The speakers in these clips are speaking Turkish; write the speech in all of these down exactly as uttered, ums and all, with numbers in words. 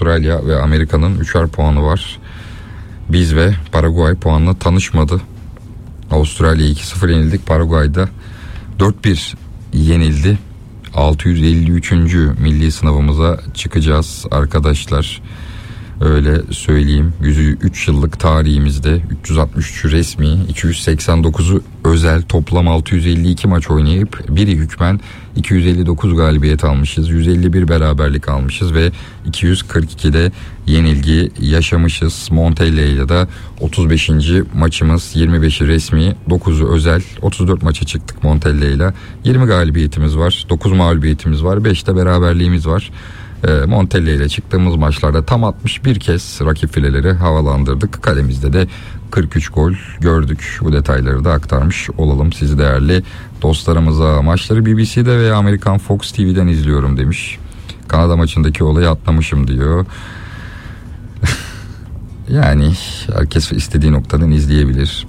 Avustralya ve Amerika'nın üçer puanı var. Biz ve Paraguay puanla tanışmadı. Avustralya iki sıfır yenildik. Paraguay'da dört bir yenildi. altı yüz elli üçüncü milli sınavımıza çıkacağız arkadaşlar. Öyle söyleyeyim. yüz üç yıllık tarihimizde üç yüz altmış üç resmi, iki yüz seksen dokuzu özel, toplam altı yüz elli iki maç oynayıp biri hükmen iki yüz elli dokuz galibiyet almışız. yüz elli bir beraberlik almışız ve iki yüz kırk ikide yenilgi yaşamışız. Montella'yla da otuz beşinci maçımız, yirmi beşi resmi, dokuzu özel. otuz dört maça çıktık Montella'yla. yirmi galibiyetimiz var, dokuz mağlubiyetimiz var, beşte beraberliğimiz var. Montella ile çıktığımız maçlarda tam altmış bir kez rakip fileleri havalandırdık. Kalemizde de kırk üç gol gördük. Bu detayları da aktarmış olalım siz değerli dostlarımıza. Maçları B B C'de veya Amerikan Fox T V'den izliyorum demiş. Kanada maçındaki olayı atlamışım diyor. Yani herkes istediği noktadan izleyebilir.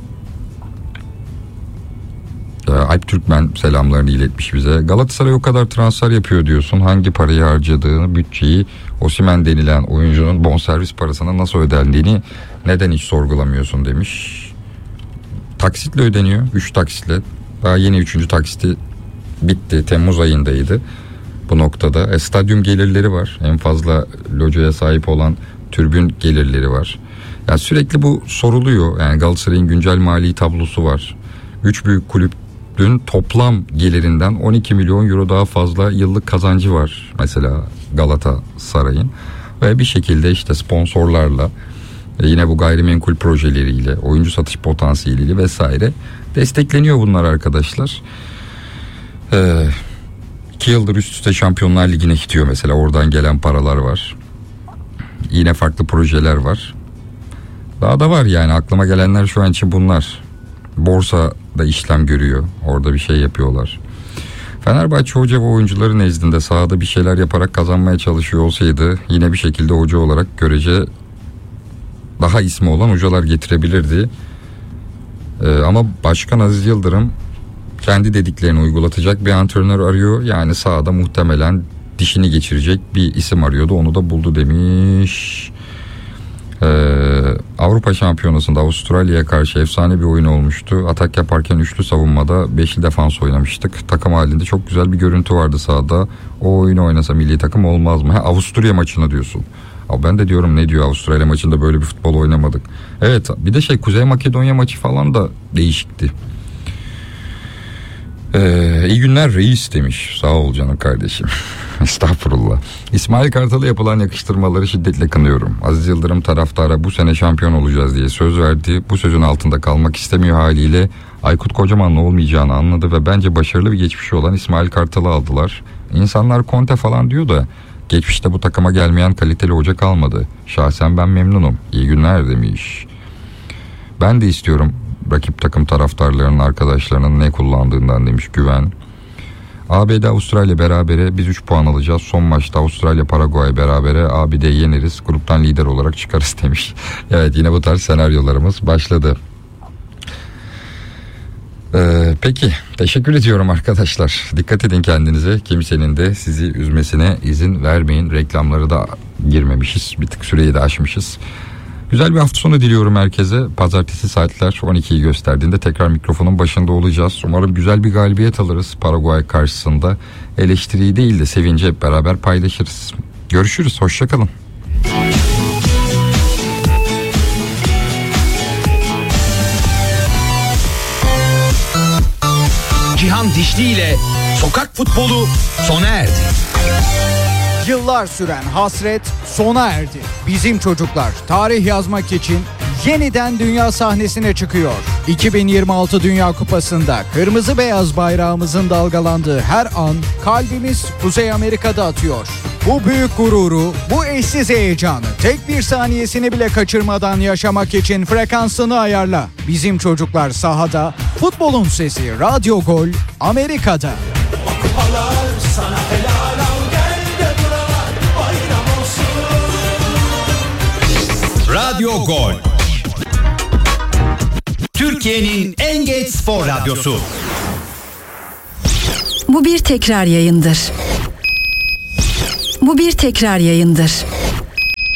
Alp Türkmen selamlarını iletmiş bize. Galatasaray o kadar transfer yapıyor diyorsun. Hangi parayı harcadığını, bütçeyi, Osimhen denilen oyuncunun bonservis parasına nasıl ödendiğini neden hiç sorgulamıyorsun demiş. Taksitle ödeniyor. üç taksitle. Daha yeni üçüncü taksiti bitti. Temmuz ayındaydı. Bu noktada e, stadyum gelirleri var. En fazla locaya sahip olan tribün gelirleri var. Yani sürekli bu soruluyor. Yani Galatasaray'ın güncel mali tablosu var. Üç büyük kulüp dün toplam gelirinden on iki milyon euro daha fazla yıllık kazancı var mesela Galatasaray'ın ve bir şekilde işte sponsorlarla, yine bu gayrimenkul projeleriyle, oyuncu satış potansiyeliyle vesaire destekleniyor bunlar arkadaşlar. Ee, iki yıldır üst üste Şampiyonlar Ligi'ne gidiyor mesela, oradan gelen paralar var. Yine farklı projeler var. Daha da var yani, aklıma gelenler şu an için bunlar. Borsada işlem görüyor. Orada bir şey yapıyorlar. Fenerbahçe hoca ve oyuncuları nezdinde sahada bir şeyler yaparak kazanmaya çalışıyor olsaydı yine bir şekilde hoca olarak görece daha ismi olan hocalar getirebilirdi. Ee, ama Başkan Aziz Yıldırım kendi dediklerini uygulatacak bir antrenör arıyor. Yani sahada muhtemelen dişini geçirecek bir isim arıyordu. Onu da buldu demiş. Ee, Avrupa Şampiyonası'nda Avustralya'ya karşı efsane bir oyun olmuştu. Atak yaparken üçlü savunmada beşli defans oynamıştık. Takım halinde çok güzel bir görüntü vardı sahada. O oyunu oynasa milli takım olmaz mı? Ha, Avusturya maçını diyorsun. Abi ben de diyorum, ne diyor, Avustralya maçında böyle bir futbol oynamadık. Evet, bir de şey, Kuzey Makedonya maçı falan da değişikti. Ee, iyi günler reis demiş. Sağ ol canım kardeşim. Estağfurullah. İsmail Kartal'a yapılan yakıştırmaları şiddetle kınıyorum. Aziz Yıldırım taraftara bu sene şampiyon olacağız diye söz verdi. Bu sözün altında kalmak istemiyor haliyle. Aykut Kocaman'la olmayacağını anladı ve bence başarılı bir geçmişi olan İsmail Kartal'ı aldılar. İnsanlar Conte falan diyor da geçmişte bu takıma gelmeyen kaliteli hoca kalmadı. Şahsen ben memnunum. İyi günler demiş. Ben de istiyorum rakip takım taraftarlarının, arkadaşlarının ne kullandığından demiş Güven. A B D Avustralya berabere, biz üç puan alacağız. Son maçta Avustralya Paraguay berabere, A B D'yi yeneriz, gruptan lider olarak çıkarız demiş. Evet, yine bu tarz senaryolarımız başladı. Ee, peki teşekkür ediyorum arkadaşlar. Dikkat edin kendinize. Kimsenin de sizi üzmesine izin vermeyin. Reklamları da girmemişiz. Bir tık süreyi de aşmışız. Güzel bir hafta sonu diliyorum herkese. Pazartesi saatler on ikiyi gösterdiğinde tekrar mikrofonun başında olacağız. Umarım güzel bir galibiyet alırız Paraguay karşısında. Eleştiriyi değil de sevinci hep beraber paylaşırız. Görüşürüz. Hoşçakalın. Cihan Dişli ile sokak futbolu sona erdi. Yıllar süren hasret sona erdi. Bizim çocuklar tarih yazmak için yeniden dünya sahnesine çıkıyor. iki bin yirmi altı Dünya Kupası'nda kırmızı beyaz bayrağımızın dalgalandığı her an kalbimiz Kuzey Amerika'da atıyor. Bu büyük gururu, bu eşsiz heyecanı tek bir saniyesini bile kaçırmadan yaşamak için frekansını ayarla. Bizim çocuklar sahada, futbolun sesi Radyo Gol Amerika'da. O kupalar sana helal al, gel de buralar bayram olsun. Radyo Gol, Türkiye'nin en geç spor radyosu. Bu bir tekrar yayındır. Bu bir tekrar yayındır.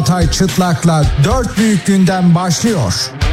Çağatay Çıtlak'la dört büyük gündem başlıyor.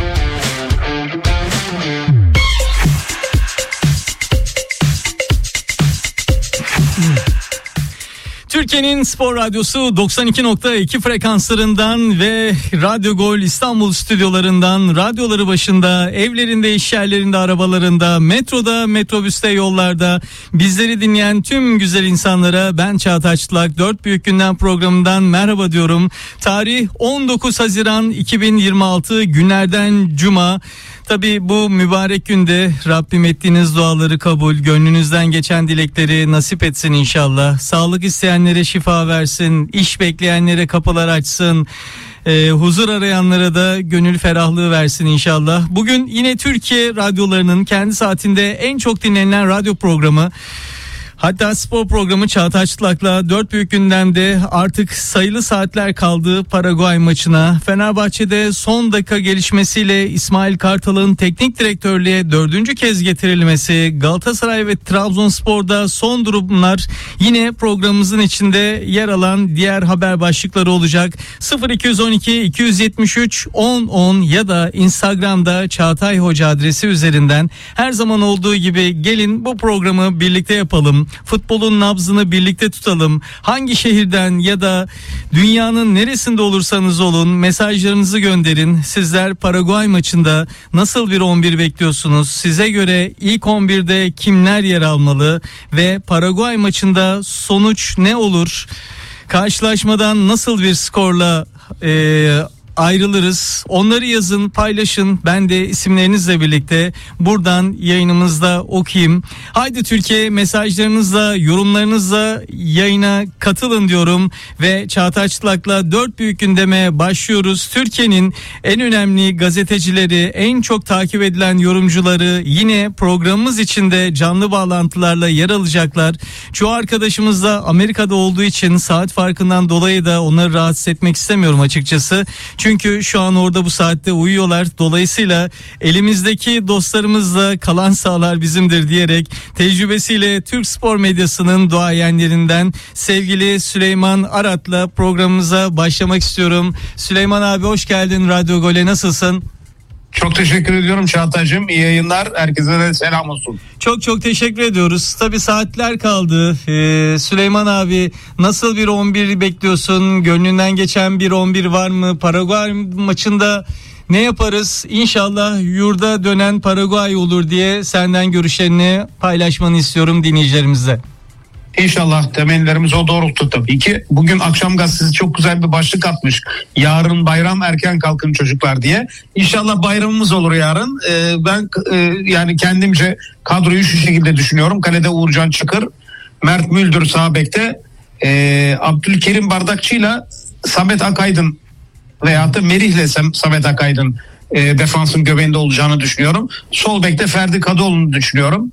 Türkiye'nin spor radyosu doksan iki nokta iki frekanslarından ve Radyo Gol İstanbul stüdyolarından, radyoları başında, evlerinde, iş yerlerinde, arabalarında, metroda, metrobüste, yollarda bizleri dinleyen tüm güzel insanlara ben Çağatay Çıtlak dört büyük gündem programından merhaba diyorum. Tarih on dokuz Haziran iki bin yirmi altı, günlerden cuma. Tabii bu mübarek günde Rabbim ettiğiniz duaları kabul, gönlünüzden geçen dilekleri nasip etsin inşallah. Sağlık isteyenlere şifa versin, iş bekleyenlere kapılar açsın. Ee, huzur arayanlara da gönül ferahlığı versin inşallah. Bugün yine Türkiye radyolarının kendi saatinde en çok dinlenilen radyo programı, hatta spor programı Çağatay Çıtlak'la dört büyük gündemde artık sayılı saatler kaldı Paraguay maçına. Fenerbahçe'de son dakika gelişmesiyle İsmail Kartal'ın teknik direktörlüğe dördüncü kez getirilmesi, Galatasaray ve Trabzonspor'da son durumlar yine programımızın içinde yer alan diğer haber başlıkları olacak. sıfır iki on iki iki yetmiş üç on on ya da Instagram'da Çağatay Hoca adresi üzerinden her zaman olduğu gibi gelin bu programı birlikte yapalım. Futbolun nabzını birlikte tutalım. Hangi şehirden ya da dünyanın neresinde olursanız olun mesajlarınızı gönderin. Sizler Paraguay maçında nasıl bir on bir bekliyorsunuz? Size göre ilk on birde kimler yer almalı ve Paraguay maçında sonuç ne olur? Karşılaşmadan nasıl bir skorla e, ayrılırız? Onları yazın, paylaşın. Ben de isimlerinizle birlikte buradan yayınımızda okuyayım. Haydi Türkiye, mesajlarınızla, yorumlarınızla yayına katılın diyorum ve Çağatay Çıtlak'la dört büyük gündeme başlıyoruz. Türkiye'nin en önemli gazetecileri, en çok takip edilen yorumcuları yine programımız içinde canlı bağlantılarla yer alacaklar. Çoğu arkadaşımız da Amerika'da olduğu için saat farkından dolayı da onları rahatsız etmek istemiyorum açıkçası. Çünkü şu an orada bu saatte uyuyorlar. Dolayısıyla elimizdeki dostlarımızla kalan sahalar bizimdir diyerek tecrübesiyle Türk spor medyasının duayenlerinden sevgili Süleyman Arat'la programımıza başlamak istiyorum. Süleyman abi hoş geldin Radyo Gol'e, nasılsın? Çok teşekkür ediyorum Çağatay'cığım. İyi yayınlar. Herkese de selam olsun. Çok çok teşekkür ediyoruz. Tabii saatler kaldı. Ee, Süleyman abi nasıl bir on bir bekliyorsun? Gönlünden geçen bir on bir var mı? Paraguay maçında ne yaparız? İnşallah yurda dönen Paraguay olur diye senden görüşlerini paylaşmanı istiyorum dinleyicilerimizle. İnşallah temellerimiz o doğrultuda tabii ki. Bugün Akşam Gazetesi çok güzel bir başlık atmış. Yarın bayram, erken kalkın çocuklar diye. İnşallah bayramımız olur yarın. Ee, ben e, yani kendimce kadroyu şu şekilde düşünüyorum. Kalede Uğurcan Çakır, Mert Müldür sağ bekte, e, Abdülkerim Bardakçı'yla Samet Akaydın veyahut da Merih'le Samet Akaydın e, defansın göbeğinde olacağını düşünüyorum. Sol bekte Ferdi Kadıoğlu'nu düşünüyorum.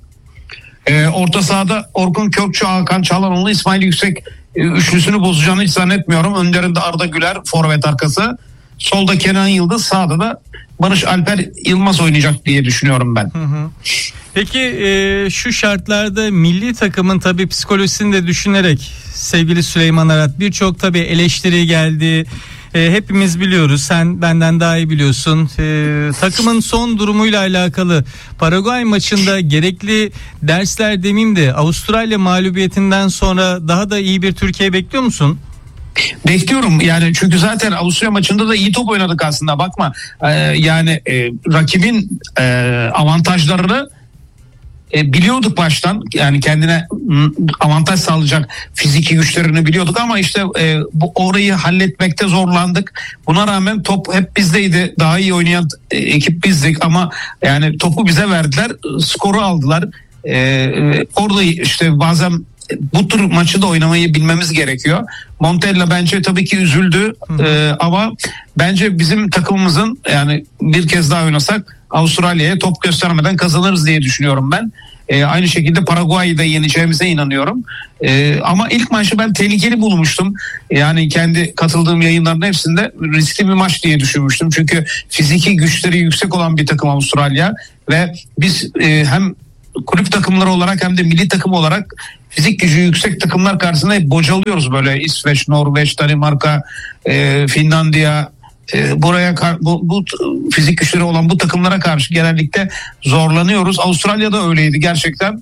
Ee, orta sahada Orkun Kökçü, Hakan Çalhanoğlu, İsmail Yüksek e, üçlüsünü bozacağını hiç zannetmiyorum. Önlerinde Arda Güler forvet arkası. Solda Kenan Yıldız, sağda da Barış Alper Yılmaz oynayacak diye düşünüyorum ben. Hı hı. Peki e, şu şartlarda milli takımın tabii psikolojisini de düşünerek sevgili Süleyman Arat, birçok tabii eleştiri geldi. E, hepimiz biliyoruz, sen benden daha iyi biliyorsun. E, takımın son durumuyla alakalı Paraguay maçında gerekli dersler demeyeyim de Avustralya mağlubiyetinden sonra daha da iyi bir Türkiye bekliyor musun? Bekliyorum yani, çünkü zaten Avusturya maçında da iyi top oynadık aslında, bakma. Ee, yani e, rakibin e, avantajlarını E, biliyorduk baştan, yani kendine avantaj sağlayacak fiziki güçlerini biliyorduk ama işte e, bu orayı halletmekte zorlandık. Buna rağmen top hep bizdeydi. Daha iyi oynayan e, ekip bizdik ama yani topu bize verdiler, skoru aldılar. E, e, orada işte bazen bu tür maçı da oynamayı bilmemiz gerekiyor. Montella bence tabii ki üzüldü e, ama bence bizim takımımızın, yani bir kez daha oynasak Avustralya'ya top göstermeden kazanırız diye düşünüyorum ben. E, aynı şekilde Paraguay'ı da yeneceğimize inanıyorum. E, ama ilk maçı ben tehlikeli bulmuştum. Yani kendi katıldığım yayınların hepsinde riskli bir maç diye düşünmüştüm. Çünkü fiziki güçleri yüksek olan bir takım Avustralya ve biz e, hem kulüp takımları olarak hem de milli takım olarak fizik gücü yüksek takımlar karşısında hep bocalıyoruz böyle. İsveç, Norveç, Danimarka, e, Finlandiya, e, buraya bu, bu fizik güçleri olan bu takımlara karşı genellikle zorlanıyoruz. Avustralya'da öyleydi gerçekten.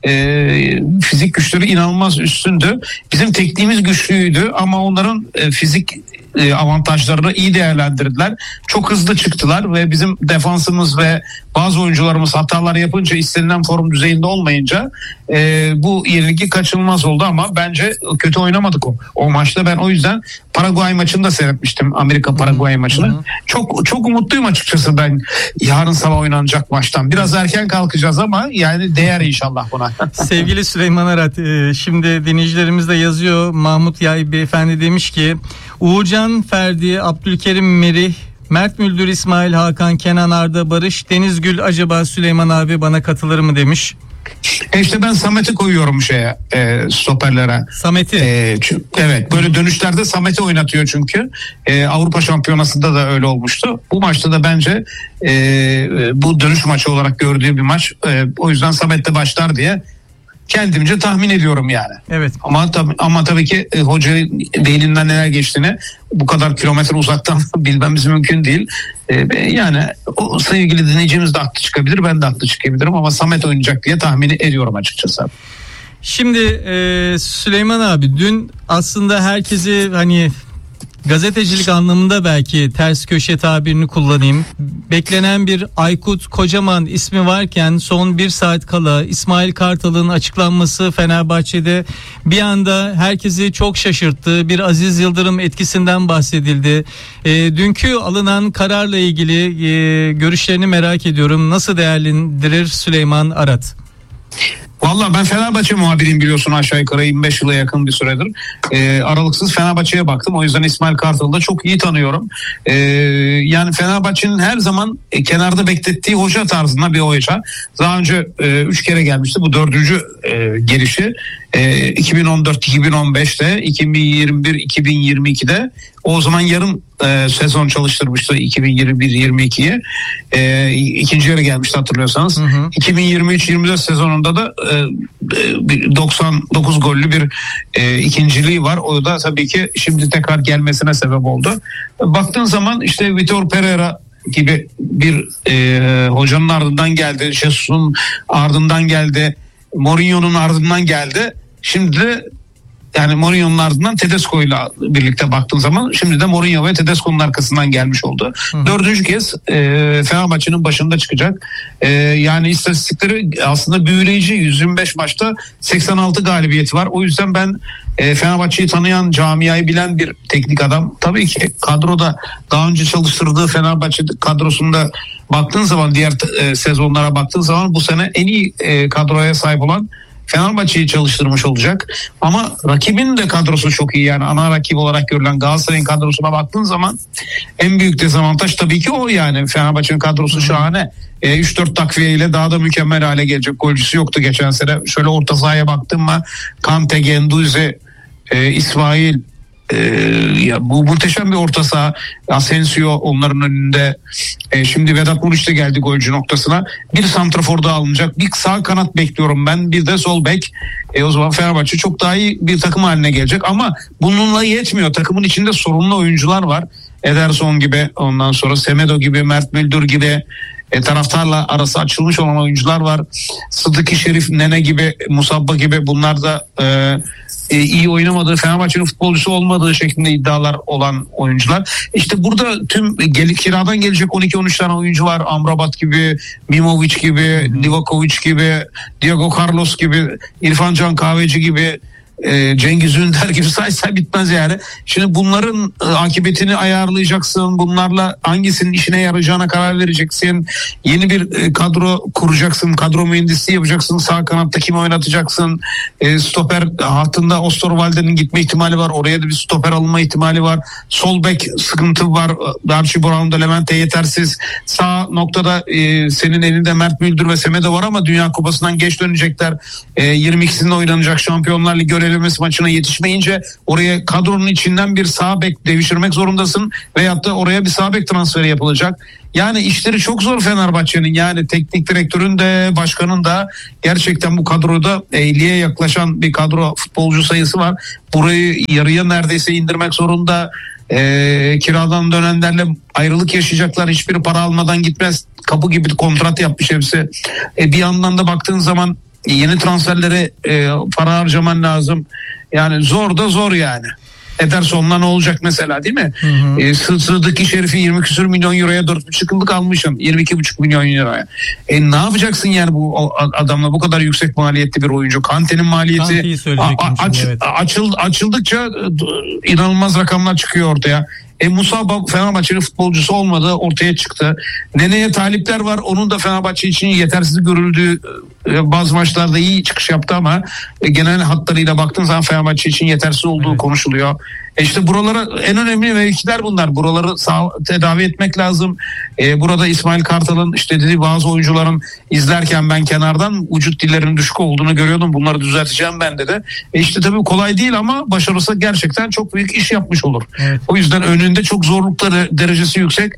E, fizik güçleri inanılmaz üstündü. Bizim tekniğimiz güçlüydü ama onların e, fizik e, avantajlarını iyi değerlendirdiler. Çok hızlı çıktılar ve bizim defansımız ve bazı oyuncularımız hatalar yapınca, istenilen form düzeyinde olmayınca e, bu yenilgi kaçınılmaz oldu ama bence kötü oynamadık o, o maçta. Ben o yüzden Paraguay maçını da seyretmiştim. Amerika Paraguay maçını. Hı-hı. Çok çok umutluyum açıkçası ben yarın sabah oynanacak maçtan. Biraz erken kalkacağız ama yani değer inşallah buna. Sevgili Süleyman Arat, şimdi dinleyicilerimiz de yazıyor. Mahmut Yay Beyefendi demiş ki Uğurcan, Ferdi, Abdülkerim, Merih, Mert Müldür, İsmail, Hakan, Kenan, Arda, Barış, Denizgül, acaba Süleyman abi bana katılır mı demiş. E işte ben Samet'i koyuyorum şeye e, stoperlere. Samet'i. E, çünkü, evet böyle dönüşlerde Samet'i oynatıyor çünkü. E, Avrupa Şampiyonası'nda da öyle olmuştu. Bu maçta da bence e, bu dönüş maçı olarak gördüğü bir maç. E, o yüzden Samet'te başlar diye kendimce tahmin ediyorum yani. Evet. Ama tabii ama tabii ki e, hocanın beyninden neler geçtiğini bu kadar kilometre uzaktan bilmemiz mümkün değil. E, yani o sevgili dinleyicimiz de haklı çıkabilir, ben de haklı çıkabilirim ama Samet oynayacak diye tahmin ediyorum açıkçası. Şimdi e, Süleyman abi, dün aslında herkesi hani gazetecilik anlamında belki ters köşe tabirini kullanayım. Beklenen bir Aykut Kocaman ismi varken son bir saat kala İsmail Kartal'ın açıklanması Fenerbahçe'de bir anda herkesi çok şaşırttı. Bir Aziz Yıldırım etkisinden bahsedildi. E, dünkü alınan kararla ilgili e, görüşlerini merak ediyorum. Nasıl değerlendirir Süleyman Arat? Vallahi ben Fenerbahçe muhabiriyim biliyorsun, aşağı yukarı yirmi beş yıla yakın bir süredir. Ee, aralıksız Fenerbahçe'ye baktım. O yüzden İsmail Kartal'ı da çok iyi tanıyorum. Ee, yani Fenerbahçe'nin her zaman e, kenarda beklettiği hoca tarzında bir hoca. Daha önce e, üç kere gelmişti. Bu dördüncü e, gelişi. E, iki bin on dört iki bin on beşte, iki bin yirmi bir iki bin yirmi ikide o zaman yarım e, sezon çalıştırmıştı iki bin yirmi bir yirmi ikiye. E, ikinci yere gelmişti hatırlıyorsanız. Hı hı. iki bin yirmi üç yirmi dört sezonunda da e, doksan dokuz gollü bir e, ikinciliği var. O da tabii ki şimdi tekrar gelmesine sebep oldu. Baktığın zaman işte Vitor Pereira gibi bir e, hocanın ardından geldi. Jesus'un ardından geldi. Mourinho'nun ardından geldi. Şimdi de yani Mourinho'nun ardından Tedesco'yla birlikte baktığın zaman şimdi de Mourinho ve Tedesco'nun arkasından gelmiş oldu. Hı. Dördüncü kez e, Fenerbahçe'nin başında çıkacak. E, yani istatistikleri aslında büyüleyici. yüz yirmi beş maçta seksen altı galibiyeti var. O yüzden ben e, Fenerbahçe'yi tanıyan, camiayı bilen bir teknik adam. Tabii ki kadroda daha önce çalıştırdığı Fenerbahçe kadrosunda baktığın zaman, diğer e, sezonlara baktığın zaman bu sene en iyi e, kadroya sahip olan Fenerbahçe'yi çalıştırmış olacak. Ama rakibin de kadrosu çok iyi. Yani ana rakip olarak görülen Galatasaray'ın kadrosuna baktığın zaman en büyük dezavantaj tabii ki o yani. Fenerbahçe'nin kadrosu şahane. E, üç dört takviyeyle daha da mükemmel hale gelecek. Golcüsü yoktu geçen sene. Şöyle orta sahaya baktım mı Kante, Genduzi, e, İsmail, Ee, ya bu muhteşem bir orta saha. Asensio onların önünde. Ee, şimdi Vedat Muriç de geldi golcü noktasına. Bir santrafor daha alınacak. Bir sağ kanat bekliyorum ben. Bir de sol bek. Ee, o zaman Fenerbahçe çok daha iyi bir takım haline gelecek. Ama bununla yetmiyor. Takımın içinde sorunlu oyuncular var. Ederson gibi, ondan sonra Semedo gibi, Mert Müldür gibi, e, taraftarla arası açılmış olan oyuncular var. Sıdıki Şerif, Nene gibi, Musabba gibi, bunlar da e, e, iyi oynamadığı, Fenerbahçe'nin futbolcusu olmadığı şeklinde iddialar olan oyuncular. İşte burada tüm gel, kiradan gelecek on iki on üç tane oyuncu var. Amrabat gibi, Mimovic gibi, Livakovic gibi, Diego Carlos gibi, İrfan Can Kahveci gibi, e, Cengiz Ünder gibi say say bitmez yani. Şimdi bunların e, akıbetini ayarlayacaksın. Bunlarla hangisinin işine yarayacağına karar vereceksin. Yeni bir e, kadro kuracaksın. Kadro mühendisliği yapacaksın. Sağ kanatta kimi oynatacaksın. E, stoper hattında Osterwalder'in gitme ihtimali var. Oraya da bir stoper alınma ihtimali var. Sol bek sıkıntı var. Darcy Brown'da Levente yetersiz. Sağ noktada e, senin elinde Mert Müldür ve Semedo var ama Dünya Kupası'ndan geç dönecekler. E, yirmi ikisinde oynanacak Şampiyonlar Ligi elemesi maçına yetişmeyince oraya kadronun içinden bir sağ bek devşirmek zorundasın veyahut da oraya bir sağ bek transferi yapılacak. Yani işleri çok zor Fenerbahçe'nin, yani teknik direktörün de başkanın da gerçekten bu kadroda elliye yaklaşan bir kadro futbolcu sayısı var. Burayı yarıya neredeyse indirmek zorunda. E, kiradan dönenlerle ayrılık yaşayacaklar, hiçbir para almadan gitmez, kapı gibi kontrat yapmış hepsi. E, bir yandan da baktığın zaman yeni transferlere e, para harcaman lazım, yani zor da zor yani. Ederson'la ne olacak mesela, değil mi? Hı hı. E, Sıddık Şerif'i yirmi küsür milyon euroya dört buçuk yıllık almışım, yirmi iki buçuk milyon euroya. E ne yapacaksın yani bu adamla, bu kadar yüksek maliyetli bir oyuncu? Kante'nin maliyeti a, aç, evet. açıl, açıldıkça inanılmaz rakamlar çıkıyor ortaya. E Musab Fenerbahçe'nin futbolcusu olmadığı ortaya çıktı. Nene'ye talipler var. Onun da Fenerbahçe için yetersiz görüldüğü, bazı maçlarda iyi çıkış yaptı ama genel hatlarıyla baktığın zaman Fenerbahçe için yetersiz olduğu evet. konuşuluyor. E işte buralara en önemli mevkiler bunlar. Buraları sağ, tedavi etmek lazım. E burada İsmail Kartal'ın işte dediği bazı oyuncuların izlerken ben kenardan vücut dillerinin düşük olduğunu görüyordum. Bunları düzelteceğim ben dedi. E işte tabii kolay değil ama başarırsa gerçekten çok büyük iş yapmış olur. Evet. O yüzden önünde çok zorlukları derecesi yüksek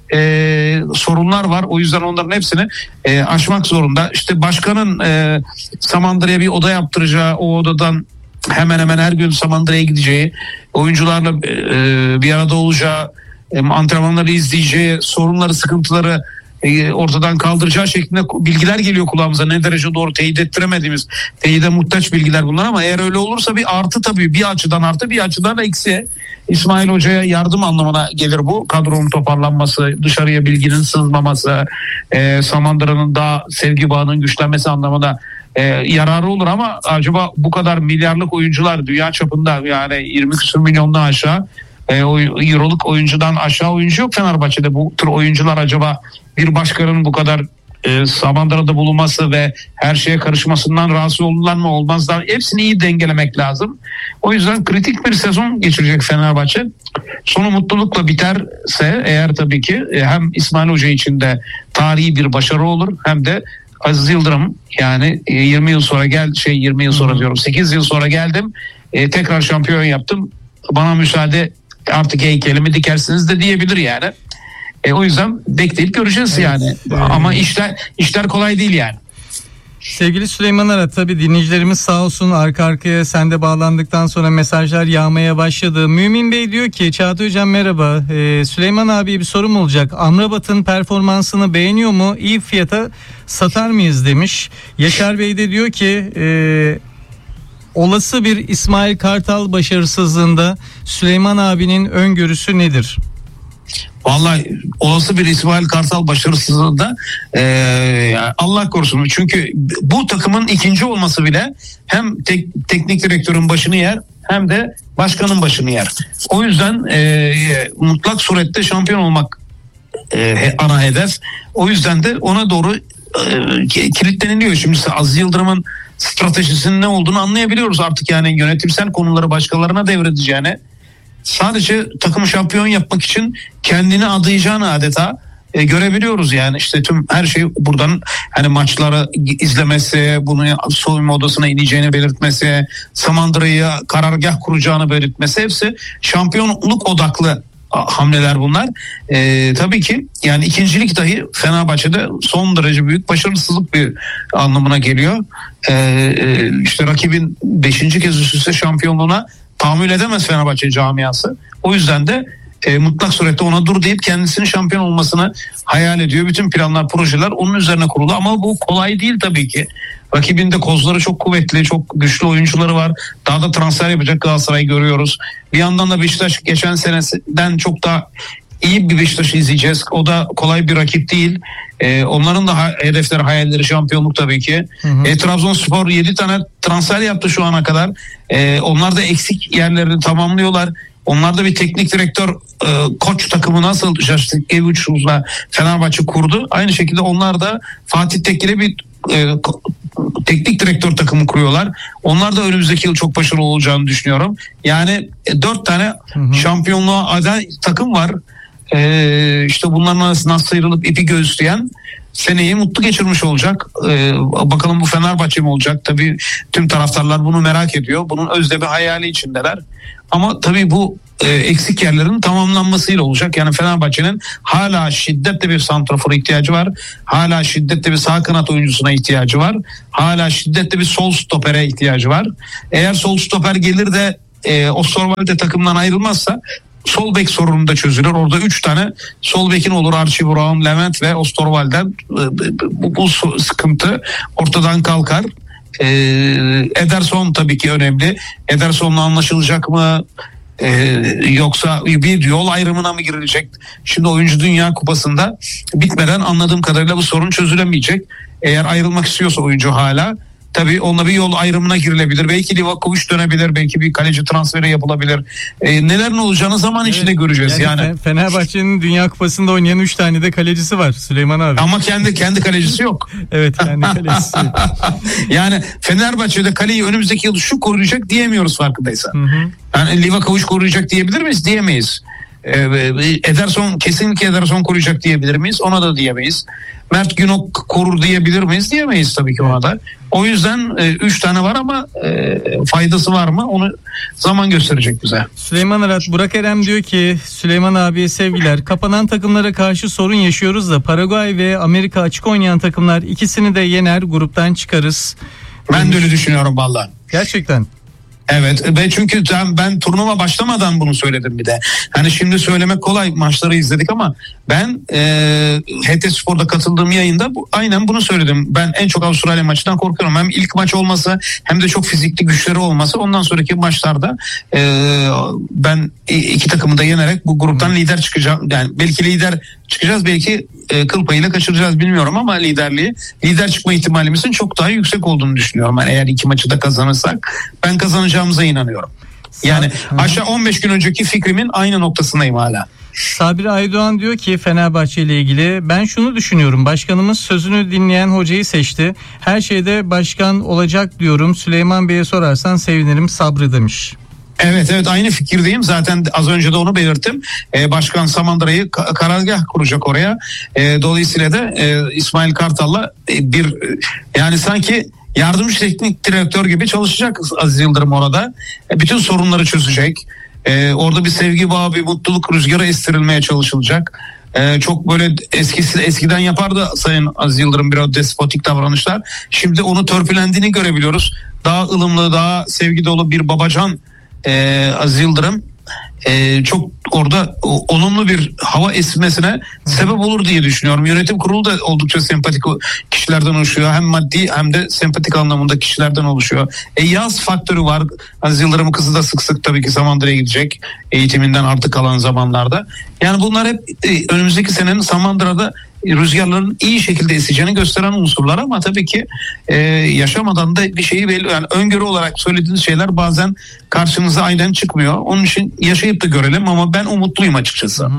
Ee, sorunlar var. O yüzden onların hepsini e, aşmak zorunda. İşte başkanın e, Samandıra'ya bir oda yaptıracağı, o odadan hemen hemen her gün Samandıra'ya gideceği, oyuncularla e, bir arada olacağı, e, antrenmanları izleyeceği, sorunları, sıkıntıları e, ortadan kaldıracağı şeklinde bilgiler geliyor kulağımıza. Ne derece doğru teyit ettiremediğimiz, teyide muhtaç bilgiler bunlar ama eğer öyle olursa bir artı, tabii bir açıdan artı, bir açıdan eksi. İsmail Hoca'ya yardım anlamına gelir bu. Kadronun toparlanması, dışarıya bilginin sızmaması, e, Samandıra'nın daha sevgi bağının güçlenmesi anlamında e, yararı olur ama acaba bu kadar milyarlık oyuncular dünya çapında, yani yirmi küsur milyondan aşağı e, euroluk oyuncudan aşağı oyuncu yok Fenerbahçe'de. Bu tür oyuncular acaba bir başkanın bu kadar e, Samandıra'da bulunması ve her şeye karışmasından rahatsız olurlar mı, olmazlar? Hepsini iyi dengelemek lazım. O yüzden kritik bir sezon geçirecek Fenerbahçe. Sonu mutlulukla biterse eğer tabii ki hem İsmail Hoca için de tarihi bir başarı olur, hem de Aziz Yıldırım, yani yirmi yıl sonra gel şey yirmi yıl sonra diyorum sekiz yıl sonra geldim, e, tekrar şampiyon yaptım, bana müsaade artık heykelimi dikersiniz de diyebilir yani. E, o yüzden bekleyip göreceğiz evet, yani. Evet. Ama işler işler kolay değil yani. Sevgili Süleyman Ara, tabii dinleyicilerimiz sağ olsun arka arkaya sen de bağlandıktan sonra mesajlar yağmaya başladı. Mümin Bey diyor ki Çağatay Hocam merhaba, ee, Süleyman abi bir sorum olacak. Amrabat'ın performansını beğeniyor mu? İyi fiyata satar mıyız demiş. Yaşar Bey de diyor ki e, olası bir İsmail Kartal başarısızlığında Süleyman abinin öngörüsü nedir? Vallahi olası bir İsmail Kartal başarısızlığında e, Allah korusun, çünkü bu takımın ikinci olması bile hem tek, teknik direktörün başını yer hem de başkanın başını yer. O yüzden e, mutlak surette şampiyon olmak e, ana hedef. O yüzden de ona doğru e, kilitleniliyor. Şimdi Aziz Yıldırım'ın stratejisinin ne olduğunu anlayabiliyoruz artık, yani yönetimsel konuları başkalarına devredeceğine, sadece takımı şampiyon yapmak için kendini adayacağını adeta e, görebiliyoruz yani. İşte tüm her şey buradan, hani maçları izlemesi, bunu soyunma odasına ineceğini belirtmesi, Samandıra'yı karargah kuracağını belirtmesi, hepsi şampiyonluk odaklı hamleler bunlar. E, tabii ki yani ikincilik dahi Fenerbahçe'de son derece büyük başarısızlık bir anlamına geliyor. E, e, işte rakibin beşinci kez üst üste şampiyonluğuna tahammül edemez Fenerbahçe camiası. O yüzden de e, mutlak surette ona dur deyip kendisinin şampiyon olmasını hayal ediyor. Bütün planlar, projeler onun üzerine kurulu ama bu kolay değil tabii ki. Rakibinde kozları çok kuvvetli, çok güçlü oyuncuları var. Daha da transfer yapacak Galatasaray'ı görüyoruz. Bir yandan da Beşiktaş geçen seneden çok daha iyi bir Beşiktaş'ı izleyeceğiz. O da kolay bir rakip değil. Ee, onların da ha- hedefleri, hayalleri şampiyonluk tabii ki. Hı hı. E, Trabzonspor yedi tane transfer yaptı şu ana kadar. E, onlar da eksik yerlerini tamamlıyorlar. Onlar da bir teknik direktör, e, koç takımı nasıl Şaştıkkeviç'la Fenerbahçe kurdu. Aynı şekilde onlar da Fatih Tekke'yle bir e, teknik direktör takımı kuruyorlar. Onlar da önümüzdeki yıl çok başarılı olacağını düşünüyorum. Yani e, dört tane hı hı. şampiyonluğa aday takım var. Ee, işte bunların arasından sıyrılıp ipi göğüsleyen, seneyi mutlu geçirmiş olacak. Ee, bakalım bu Fenerbahçe mi olacak? Tabii tüm taraftarlar bunu merak ediyor. Bunun özlemi hayali içindeler. Ama tabii bu e, eksik yerlerin tamamlanmasıyla olacak. Yani Fenerbahçe'nin hala şiddetli bir santrafora ihtiyacı var. Hala şiddetli bir sağ kanat oyuncusuna ihtiyacı var. Hala şiddetli bir sol stopere ihtiyacı var. Eğer sol stoper gelir de e, Osterwolde takımdan ayrılmazsa sol bek sorunu da çözülür. Orada üç tane sol bekin olur. Archie Brown, Levent ve Osterwolde. Bu, bu sıkıntı ortadan kalkar. Ee, Ederson tabii ki önemli. Ederson'la anlaşılacak mı? Ee, yoksa bir yol ayrımına mı girilecek? Şimdi Oyuncu Dünya Kupası'nda bitmeden anladığım kadarıyla bu sorun çözülemeyecek. Eğer ayrılmak istiyorsa oyuncu hala, tabii onunla bir yol ayrımına girilebilir. Belki Livakovic dönebilir. Belki bir kaleci transferi yapılabilir. E, neler ne olacağını zaman evet, içinde göreceğiz. Yani, yani Fenerbahçe'nin Dünya Kupası'nda oynayan üç tane de kalecisi var Süleyman abi. Ama kendi kendi kalecisi yok. Evet, kendi kalecisi. Yani Fenerbahçe'de kaleyi önümüzdeki yıl şu koruyacak diyemiyoruz farkındaysan. Hı hı. Yani Livakovic koruyacak diyebilir miyiz? Diyemeyiz. Ederson, kesinlikle Ederson koruyacak diyebilir miyiz? Ona da diyemeyiz. Mert Günok korur diyebilir miyiz? Diyemeyiz tabii ki ona da. O yüzden e, üç tane var ama e, faydası var mı? Onu zaman gösterecek bize. Süleyman Arat, Burak Erem diyor ki Süleyman abiye sevgiler. Kapanan takımlara karşı sorun yaşıyoruz da Paraguay ve Amerika açık oynayan takımlar ikisini de yener, gruptan çıkarız. Ben de öyle düşünüyorum vallahi. Gerçekten. Evet ve çünkü ben, ben turnuva başlamadan bunu söyledim bir de. Hani şimdi söylemek kolay, maçları izledik ama ben e, H T Spor'da katıldığım yayında bu, aynen bunu söyledim. Ben en çok Avustralya maçından korkuyorum. Hem ilk maç olması hem de çok fizikli güçleri olması. Ondan sonraki maçlarda e, ben iki takımı da yenerek bu gruptan lider çıkacağım. Yani belki lider çıkacağız, belki e, kıl payıyla kaçıracağız bilmiyorum ama liderliği, lider çıkma ihtimalimizin çok daha yüksek olduğunu düşünüyorum. Yani eğer iki maçı da kazanırsak ben kazanacağımıza inanıyorum. Yani aşağı on beş gün önceki fikrimin aynı noktasındayım hala. Sabri Aydoğan diyor ki Fenerbahçe ile ilgili ben şunu düşünüyorum. Başkanımız sözünü dinleyen hocayı seçti. Her şeyde başkan olacak diyorum. Süleyman Bey'e sorarsan sevinirim, sabrı demiş. Evet evet aynı fikirdeyim. Zaten az önce de onu belirttim. Ee, Başkan Samandıra'yı ka- karargah kuracak oraya. Ee, dolayısıyla da e, İsmail Kartal'la e, bir e, yani sanki yardımcı teknik direktör gibi çalışacak Aziz Yıldırım orada. E, bütün sorunları çözecek. E, orada bir sevgi bağı, bir mutluluk rüzgarı estirilmeye çalışılacak. Ee, çok böyle eskisi eskiden yapardı Sayın Aziz Yıldırım biraz despotik davranışlar. Şimdi onu törpülendiğini görebiliyoruz. Daha ılımlı, daha sevgi dolu bir babacan Ee, Aziz Yıldırım e, çok orada o, olumlu bir hava esmesine sebep olur diye düşünüyorum. Yönetim kurulu da oldukça sempatik kişilerden oluşuyor. Hem maddi hem de sempatik anlamında kişilerden oluşuyor. E, yaz faktörü var. Aziz Yıldırım'ın kızı da sık sık tabii ki Samandıra'ya gidecek eğitiminden artık kalan zamanlarda. Yani bunlar hep e, önümüzdeki senenin Samandıra'da rüzgarların iyi şekilde eseceğini gösteren unsurlar ama tabii ki e, yaşamadan da bir şeyi belli, yani öngörü olarak söylediğiniz şeyler bazen karşınıza aynen çıkmıyor. Onun için yaşayıp da görelim ama ben umutluyum açıkçası. Hı hı.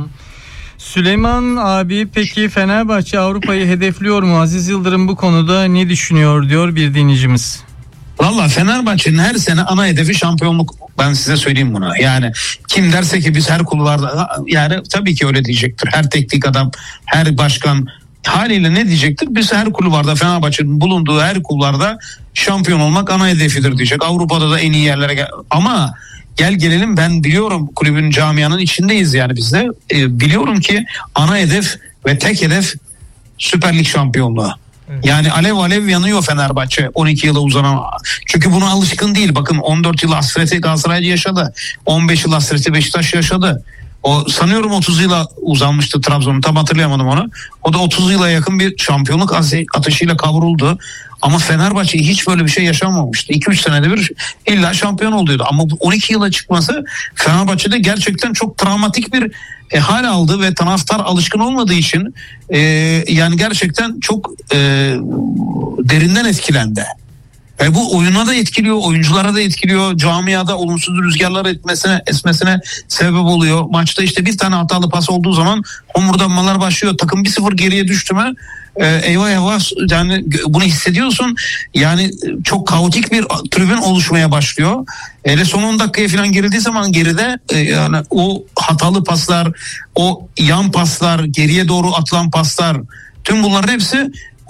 Süleyman abi, peki Fenerbahçe Avrupa'yı hedefliyor mu? Aziz Yıldırım bu konuda ne düşünüyor diyor bir dinleyicimiz. Valla Fenerbahçe'nin her sene ana hedefi şampiyonluk, ben size söyleyeyim bunu. Yani kim derse ki biz her kulvarda, yani tabii ki öyle diyecektir. Her teknik adam, her başkan haliyle ne diyecektir? Biz her kulvarda, Fenerbahçe'nin bulunduğu her kulvarda şampiyon olmak ana hedefidir diyecek. Avrupa'da da en iyi yerlere gel. Ama gel gelelim, ben biliyorum kulübün, camianın içindeyiz yani biz de. E, biliyorum ki ana hedef ve tek hedef Süper Lig şampiyonluğu. Yani alev alev yanıyor Fenerbahçe on iki yıla uzanan. Çünkü buna alışkın değil. Bakın on dört yıl hasreti Galatasaray yaşadı. on beş yıl hasreti Beşiktaş yaşadı. O sanıyorum otuz yıla uzanmıştı Trabzon'un, tam hatırlayamadım onu. O da otuz yıla yakın bir şampiyonluk ateşiyle kavruldu. Ama Fenerbahçe hiç böyle bir şey yaşamamıştı. iki üç senede bir illa şampiyon oluyordu. Ama bu on iki yıla çıkması Fenerbahçe'de gerçekten çok travmatik bir e, hal aldı ve taraftar alışkın olmadığı için e, yani gerçekten çok e, derinden etkilendi. E, bu oyuna da etkiliyor, oyunculara da etkiliyor, camiada olumsuz rüzgarlar etmesine, esmesine sebep oluyor. Maçta işte bir tane hatalı pas olduğu zaman homurdanmalar başlıyor. Takım bir sıfır geriye düştü mü e, eyvah eyvah, yani bunu hissediyorsun. Yani çok kaotik bir tribün oluşmaya başlıyor. Hele son on dakikaya falan girildiği zaman geride e, yani o hatalı paslar, o yan paslar, geriye doğru atılan paslar, Tüm bunların hepsi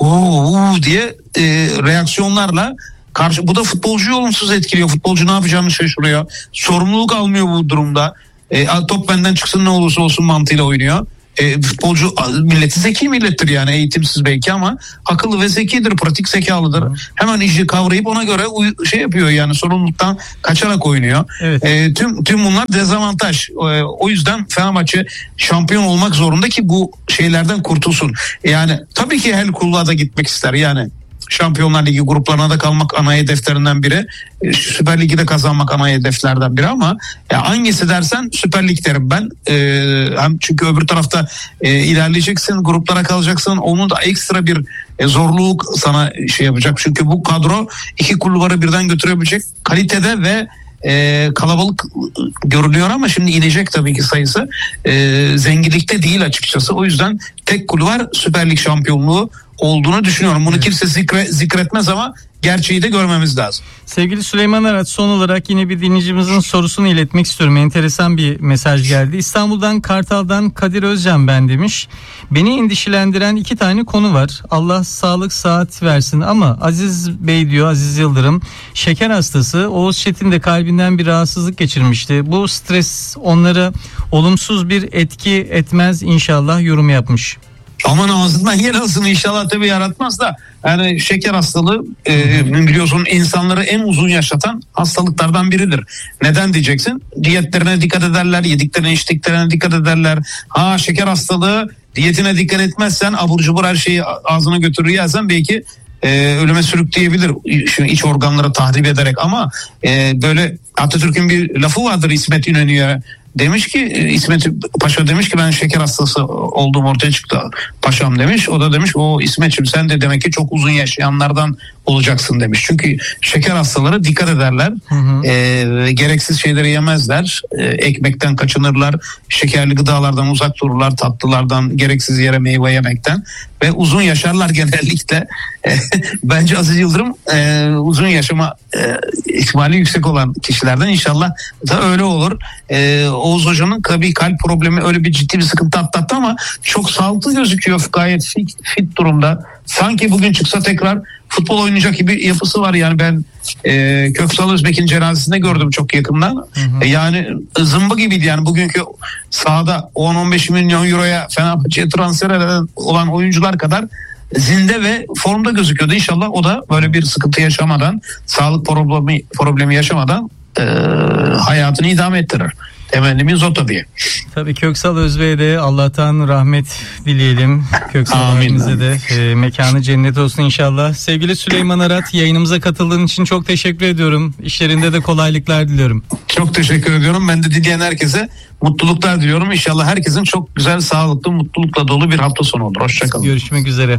uuu diye e, reaksiyonlarla karşı, bu da futbolcuyu olumsuz etkiliyor. Futbolcu ne yapacağını şaşırıyor. Sorumluluk almıyor bu durumda. E, top benden çıksın ne olursa olsun mantığıyla oynuyor. E, futbolcu milleti zeki millettir yani, eğitimsiz belki ama akıllı ve zekidir, pratik zekalıdır. Hı. Hemen işi kavrayıp ona göre uy- şey yapıyor yani, sorumluluktan kaçarak oynuyor. Evet. E, tüm tüm bunlar dezavantaj. E, o yüzden Fenerbahçe şampiyon olmak zorunda ki bu şeylerden kurtulsun. Yani tabii ki her kulluğa da gitmek ister yani. Şampiyonlar Ligi gruplarına da kalmak ana hedeflerinden biri. Süper Lig'i de kazanmak ana hedeflerden biri ama ya hangisi dersen Süper Lig derim ben. Ee, hem çünkü öbür tarafta e, ilerleyeceksin, gruplara kalacaksın. Onun da ekstra bir e, zorluk sana şey yapacak. Çünkü bu kadro iki kulvarı birden götürebilecek kalitede ve e, kalabalık görünüyor ama şimdi inecek tabii ki sayısı. E, zenginlikte değil açıkçası. O yüzden tek kulvar Süper Lig şampiyonluğu olduğunu düşünüyorum. Bunu evet. kimse zikre, zikretmez ama gerçeği de görmemiz lazım. Sevgili Süleyman Arat, son olarak yine bir dinleyicimizin sorusunu iletmek istiyorum. Enteresan bir mesaj geldi. İstanbul'dan Kartal'dan Kadir Özcan ben demiş. Beni endişelendiren iki tane konu var. Allah sağlık sıhhat versin ama Aziz Bey diyor, Aziz Yıldırım şeker hastası. Oğuz Çetin de kalbinden bir rahatsızlık geçirmişti. Bu stres onlara olumsuz bir etki etmez inşallah yorum yapmış. Aman ağzından yer alsın inşallah, tabii yaratmaz da yani şeker hastalığı e, biliyorsun insanları en uzun yaşatan hastalıklardan biridir. Neden diyeceksin? Diyetlerine dikkat ederler, yediklerine içtiklerine dikkat ederler. Ha şeker hastalığı, diyetine dikkat etmezsen abur cubur her şeyi ağzına götürür yersen belki e, ölüme sürükleyebilir şimdi iç organları tahrip ederek ama e, böyle Atatürk'ün bir lafı vardır İsmet İnönü'ye. Demiş ki İsmet Paşa demiş ki ben şeker hastası olduğum ortaya çıktı paşam demiş. O da demiş o İsmet'ciğim sen de demek ki çok uzun yaşayanlardan olacaksın demiş. Çünkü şeker hastaları dikkat ederler. Hı hı. E, gereksiz şeyleri yemezler. E, ekmekten kaçınırlar. Şekerli gıdalardan uzak dururlar. Tatlılardan, gereksiz yere meyve yemekten. Ve uzun yaşarlar genellikle. E, bence Aziz Yıldırım e, uzun yaşama e, ihtimali yüksek olan kişilerden, inşallah da öyle olur. E, Oğuz Hoca'nın tabii kalp problemi öyle bir ciddi bir sıkıntı atlattı ama çok sağlıklı gözüküyor, gayet fit, fit durumda. Sanki bugün çıksa tekrar futbol oynayacak gibi yapısı var yani. Ben e, Köksal Özbek'in cenazesinde gördüm çok yakından. Hı hı. E, yani zımba gibiydi yani, bugünkü sahada on on beş milyon euroya Fenerbahçe'ye transfer eden olan oyuncular kadar zinde ve formda gözüküyordu. İnşallah o da böyle bir sıkıntı yaşamadan, sağlık problemi problemi yaşamadan e, hayatını idame ettirir. Temennimiz o tabii. Tabii Köksal Özbey'e de Allah'tan rahmet dileyelim. Köksal abimize de e, mekanı cennet olsun inşallah. Sevgili Süleyman Arat, yayınımıza katıldığın için çok teşekkür ediyorum. İşlerinde de kolaylıklar diliyorum. Çok teşekkür ediyorum. Ben de dinleyen herkese mutluluklar diliyorum. İnşallah herkesin çok güzel, sağlıklı, mutlulukla dolu bir hafta sonu olur. Hoşçakalın. Görüşmek üzere.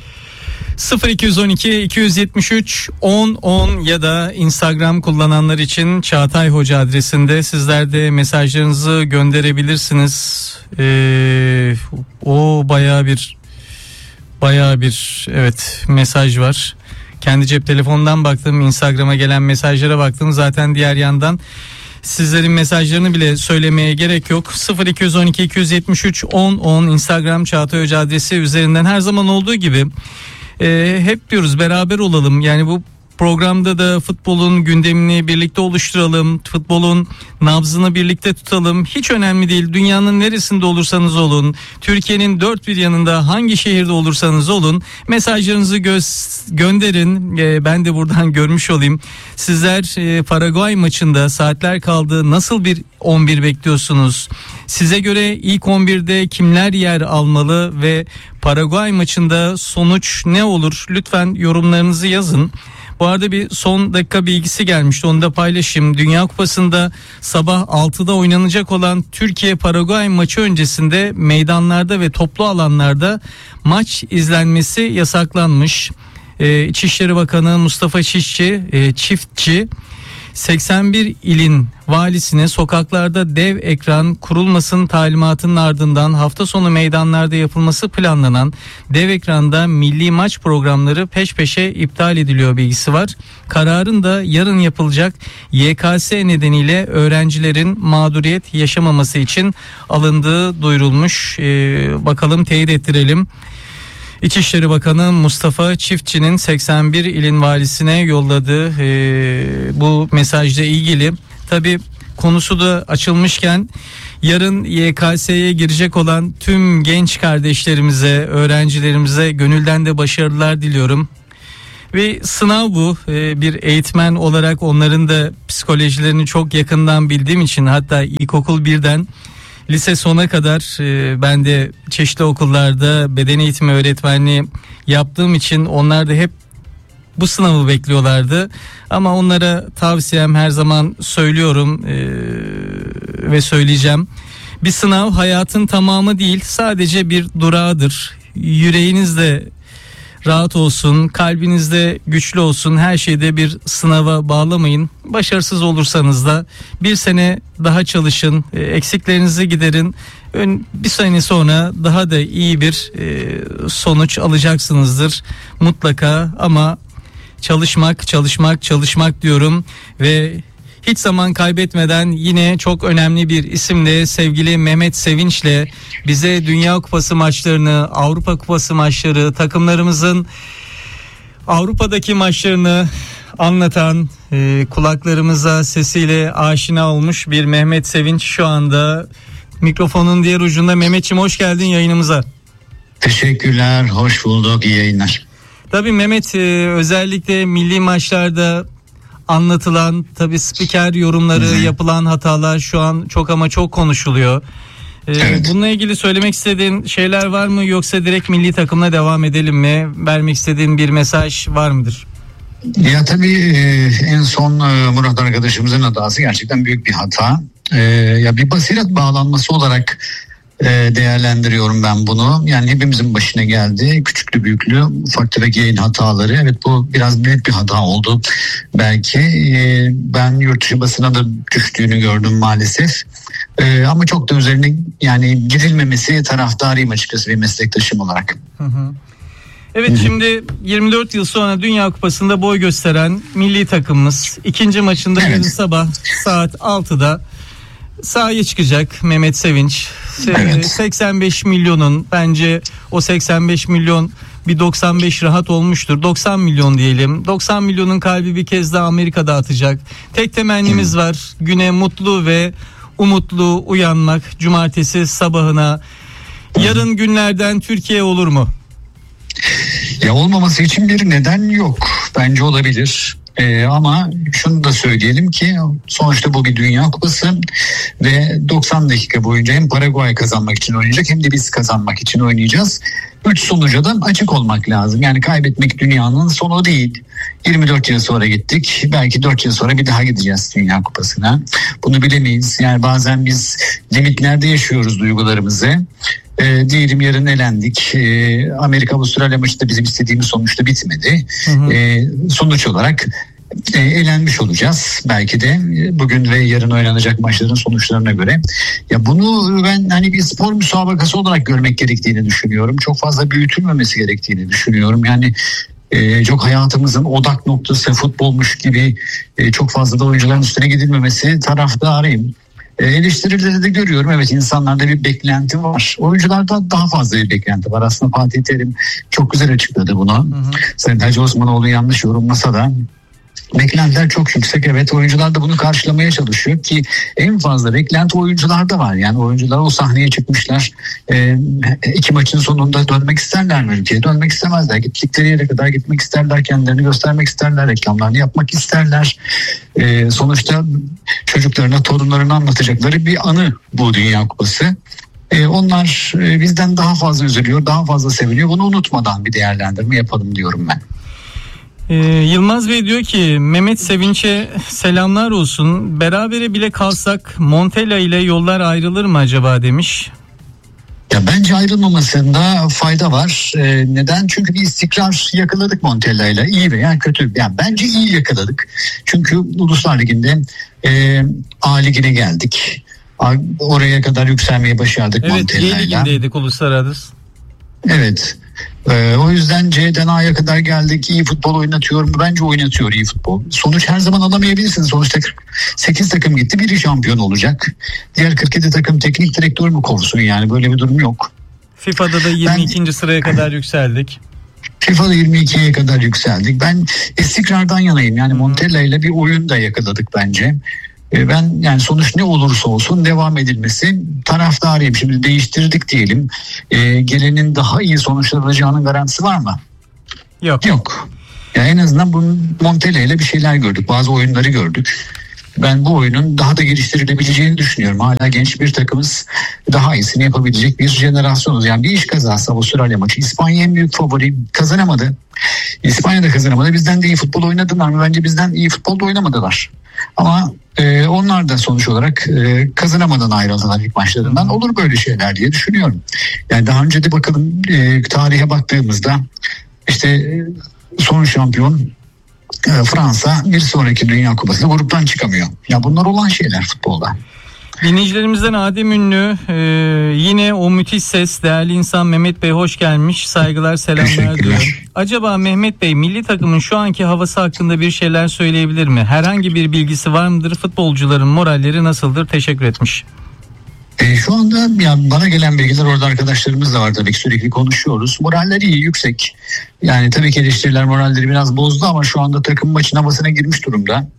sıfır iki on iki iki yetmiş üç on on ya da Instagram kullananlar için Çağatay Hoca adresinde sizler de mesajlarınızı gönderebilirsiniz. Ee, o bayağı bir bayağı bir evet mesaj var. Kendi cep telefonundan baktım, Instagram'a gelen mesajlara baktım. Zaten diğer yandan sizlerin mesajlarını bile söylemeye gerek yok. sıfır iki on iki iki yetmiş üç on on Instagram Çağatay Hoca adresi üzerinden her zaman olduğu gibi Ee, hep diyoruz beraber olalım. Yani bu programda da futbolun gündemini birlikte oluşturalım. Futbolun nabzını birlikte tutalım. Hiç önemli değil. Dünyanın neresinde olursanız olun. Türkiye'nin dört bir yanında hangi şehirde olursanız olun. Mesajlarınızı göz, gönderin. Ee, ben de buradan görmüş olayım. Sizler e, Paraguay maçında saatler kaldı. Nasıl bir on bir bekliyorsunuz? Size göre ilk on birde kimler yer almalı ve Paraguay maçında sonuç ne olur? Lütfen yorumlarınızı yazın. Bu arada bir son dakika bilgisi gelmişti, onu da paylaşayım. Dünya Kupası'nda sabah altıda oynanacak olan Türkiye-Paraguay maçı öncesinde meydanlarda ve toplu alanlarda maç izlenmesi yasaklanmış. Ee, İçişleri Bakanı Mustafa Çiftçi, e, Çiftçi seksen bir ilin valisine sokaklarda dev ekran kurulmasının talimatının ardından hafta sonu meydanlarda yapılması planlanan dev ekranda milli maç programları peş peşe iptal ediliyor bilgisi var. Kararın da yarın yapılacak Y K S nedeniyle öğrencilerin mağduriyet yaşamaması için alındığı duyurulmuş. Ee, bakalım teyit ettirelim. İçişleri Bakanı Mustafa Çiftçi'nin seksen bir ilin valisine yolladığı e, bu mesajla ilgili tabii konusu da açılmışken yarın Y K S'ye girecek olan tüm genç kardeşlerimize, öğrencilerimize gönülden de başarılar diliyorum. Ve sınav bu. Ee, bir eğitmen olarak onların da psikolojilerini çok yakından bildiğim için, hatta ilkokul birden lise sona kadar e, ben de çeşitli okullarda beden eğitimi öğretmenliği yaptığım için onlar da hep bu sınavı bekliyorlardı. Ama onlara tavsiyem, her zaman söylüyorum e, ve söyleyeceğim. Bir sınav hayatın tamamı değil, sadece bir durağıdır. Yüreğinizde rahat olsun, kalbinizde güçlü olsun, her şeyde bir sınava bağlamayın. Başarısız olursanız da bir sene daha çalışın, eksiklerinizi giderin. Bir sene sonra daha da iyi bir sonuç alacaksınızdır mutlaka. Ama çalışmak, çalışmak, çalışmak diyorum ve hiç zaman kaybetmeden yine çok önemli bir isimle, sevgili Mehmet Sevinç'le bize Dünya Kupası maçlarını, Avrupa Kupası maçları, takımlarımızın Avrupa'daki maçlarını anlatan, e, kulaklarımıza sesiyle aşina olmuş bir Mehmet Sevinç şu anda mikrofonun diğer ucunda. Mehmetciğim, hoş geldin yayınımıza. Teşekkürler, hoş bulduk, iyi yayınlar. Tabii Mehmet, e, özellikle milli maçlarda anlatılan, tabii spiker yorumları, Hı-hı. yapılan hatalar şu an çok ama çok konuşuluyor. Ee, evet. Bununla ilgili söylemek istediğin şeyler var mı, yoksa direkt milli takımla devam edelim mi? Vermek istediğin bir mesaj var mıdır? Ya tabii en son Murat arkadaşımızın hatası gerçekten büyük bir hata. Ee, ya bir basiret bağlanması olarak değerlendiriyorum ben bunu. Yani hepimizin başına geldi. Küçüklü büyüklü, ufak tefek yayın hataları. Evet, bu biraz büyük bir hata oldu belki. Ben yurt dışı basına da düştüğünü gördüm maalesef. Ama çok da üzerine yani gidilmemesi taraftarıyım açıkçası bir meslektaşım olarak. Hı hı. Evet, Hı-hı. şimdi yirmi dört yıl sonra Dünya Kupası'nda boy gösteren milli takımımız ikinci maçında evet. yarın sabah saat altıda sahaya çıkacak Mehmet Sevinç. Evet. seksen beş milyonun, bence o seksen beş milyon bir doksan beş rahat olmuştur. doksan milyon diyelim. doksan milyonun kalbi bir kez daha Amerika'da atacak. Tek temennimiz hmm. var. Güne mutlu ve umutlu uyanmak. Cumartesi sabahına. Yarın günlerden Türkiye olur mu? Ya olmaması için bir neden yok. Bence olabilir. Ee, ama şunu da söyleyelim ki sonuçta bu bir Dünya Kupası ve doksan dakika boyunca hem Paraguay kazanmak için oynayacak hem de biz kazanmak için oynayacağız. Üç sonuca da açık olmak lazım. Yani kaybetmek dünyanın sonu değil. yirmi dört yıl sonra gittik. Belki dört yıl sonra bir daha gideceğiz Dünya Kupası'na. Bunu bilemeyiz. Yani bazen biz limitlerde yaşıyoruz duygularımızı. E, diyelim yarın elendik. E, Amerika-Avustralya maçı da bizim istediğimiz sonuçta bitmedi. Hı hı. E, sonuç olarak e, elenmiş olacağız. Belki de bugün ve yarın oynanacak maçların sonuçlarına göre. Ya bunu ben hani bir spor müsabakası olarak görmek gerektiğini düşünüyorum. Çok fazla büyütülmemesi gerektiğini düşünüyorum. Yani Ee, çok hayatımızın odak noktası futbolmuş gibi e, çok fazla da oyuncuların üstüne gidilmemesi taraftarıyım. E, eleştirileri de görüyorum. Evet, insanlarda bir beklenti var. Oyuncularda daha fazla bir beklenti var. Aslında Fatih Terim çok güzel açıkladı bunu. Hı hı. Sayın Hacı Osmanoğlu yanlış yorumlasa da beklentiler çok yüksek. Evet, oyuncular da bunu karşılamaya çalışıyor ki en fazla beklenti oyuncularda var. Yani oyuncular o sahneye çıkmışlar. E, iki maçın sonunda dönmek isterler mi ülkeye? Dönmek istemezler. Gittikleri yere kadar gitmek isterler. Kendilerini göstermek isterler. Reklamlarını yapmak isterler. E, sonuçta çocuklarına, torunlarına anlatacakları bir anı bu Dünya Kupası. E, onlar e, bizden daha fazla üzülüyor, daha fazla seviliyor. Bunu unutmadan bir değerlendirme yapalım diyorum ben. Ee, Yılmaz Bey diyor ki Mehmet Sevinç'e selamlar olsun. Berabere bile kalsak Montella ile yollar ayrılır mı acaba demiş. Ya bence ayrılmamasında fayda var. Ee, neden? Çünkü bir istikrar yakaladık Montella ile. İyi veya kötü. Yani bence iyi yakaladık. Çünkü Uluslar Ligi'nde e, A Ligi'ne geldik. Oraya kadar yükselmeyi başardık evet, Montella ile. Evet, G Ligi'ndeydik uluslararası. Evet. Ee, o yüzden C'den A'ya kadar geldik. İyi futbol oynatıyor mu? Bence oynatıyor iyi futbol. Sonuç her zaman alamayabilirsiniz. Sonuçta kırk sekiz takım gitti. Biri şampiyon olacak. Diğer kırk yedi takım teknik direktör mü kovsun yani? Böyle bir durum yok. FIFA'da da yirmi ikinci sıraya kadar yükseldik. FIFA'da yirmi ikiye kadar yükseldik. Ben istikrardan yanayım. Yani Montella ile bir oyun da yakaladık bence. Ben yani sonuç ne olursa olsun devam edilmesi taraftarıyım. Şimdi değiştirdik diyelim. Ee, gelenin daha iyi sonuçlar alacağının garantisi var mı? Yok. Yok. Yani en azından bu Montella ile bir şeyler gördük. Bazı oyunları gördük. Ben bu oyunun daha da geliştirilebileceğini düşünüyorum. Hala genç bir takımız, daha iyisini yapabilecek bir jenerasyonuz. Yani bir iş kazası Avustralya maçı. İspanya en büyük favori, kazanamadı. İspanya da kazanamadı. Bizden de iyi futbol oynadılar mı? Bence bizden iyi futbol da oynamadılar. Ama e, onlar da sonuç olarak e, kazanamadan ayrıldılar ilk maçlarından. Olur böyle şeyler diye düşünüyorum. Yani daha önce de bakalım e, tarihe baktığımızda işte e, son şampiyon e, Fransa bir sonraki Dünya Kupası'nda gruptan çıkamıyor. Ya bunlar olan şeyler futbolda. Dinleyicilerimizden Adem Ünlü e, yine o müthiş ses, değerli insan Mehmet Bey hoş gelmiş, saygılar selamlar diyor. Acaba Mehmet Bey milli takımın şu anki havası hakkında bir şeyler söyleyebilir mi? Herhangi bir bilgisi var mıdır? Futbolcuların moralleri nasıldır? Teşekkür etmiş. E, şu anda yani bana gelen bilgiler, orada arkadaşlarımız da var tabii ki, sürekli konuşuyoruz. Moralleri iyi, yüksek. Yani tabii ki eleştiriler moralleri biraz bozdu ama şu anda takım maçın havasına girmiş durumda.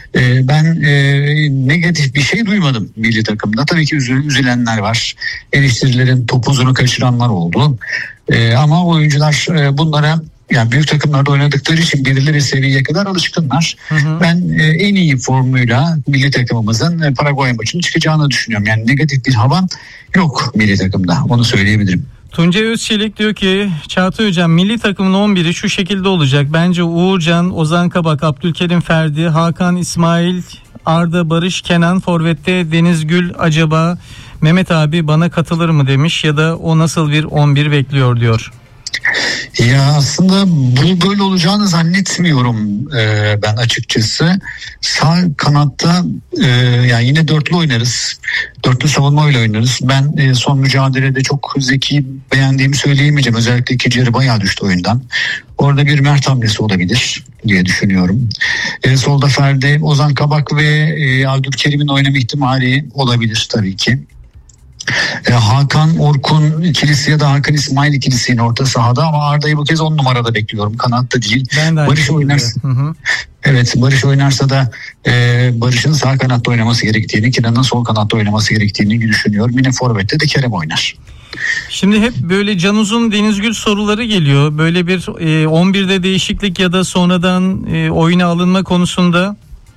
E, ben e, negatif bir şey duymadım milli takımda. Tabii ki üzül, üzülenler var. Eleştirilerin topuzunu kaçıranlar oldu. E, ama oyuncular e, bunlara, yani büyük takımlarda oynadıkları için belirli bir seviyeye kadar alışkınlar. Hı hı. Ben e, en iyi formuyla milli takımımızın e, Paraguay maçının çıkacağını düşünüyorum. Yani negatif bir hava yok milli takımda. Onu söyleyebilirim. Tuncay Özçelik diyor ki Çağatay Hocam milli takımın on biri şu şekilde olacak. Bence Uğurcan, Ozan Kabak, Abdülkerim Ferdi, Hakan, İsmail, Arda, Barış, Kenan, Forvet'te Deniz Gül, acaba Mehmet abi bana katılır mı demiş ya da o nasıl bir on bir bekliyor diyor. Ya aslında bu böyle olacağını zannetmiyorum ee, ben açıkçası. Sağ kanatta e, yani yine dörtlü oynarız. Dörtlü savunmayla oynarız. Ben e, son mücadelede çok zeki beğendiğimi söyleyemeyeceğim. Özellikle ikinci yarı bayağı düştü oyundan. Orada bir Mert hamlesi olabilir diye düşünüyorum. E, solda Ferdi, Ozan Kabak ve e, Abdülkerim'in oynama ihtimali olabilir tabii ki. E, Hakan Orkun ikilisi ya da Hakan İsmail ikilisi yine orta sahada, ama Arda'yı bu kez on numarada bekliyorum. Kanatta değil. Barış oynarsa, hı hı. Evet, Barış oynarsa da e, Barış'ın sağ kanatta oynaması gerektiğini, Kenan'ın sol kanatta oynaması gerektiğini düşünüyorum. Yine forvette de Kerem oynar. Şimdi hep böyle Can Uzun, Deniz Gül soruları geliyor. Böyle bir e, on birde değişiklik ya da sonradan e, oyuna alınma konusunda.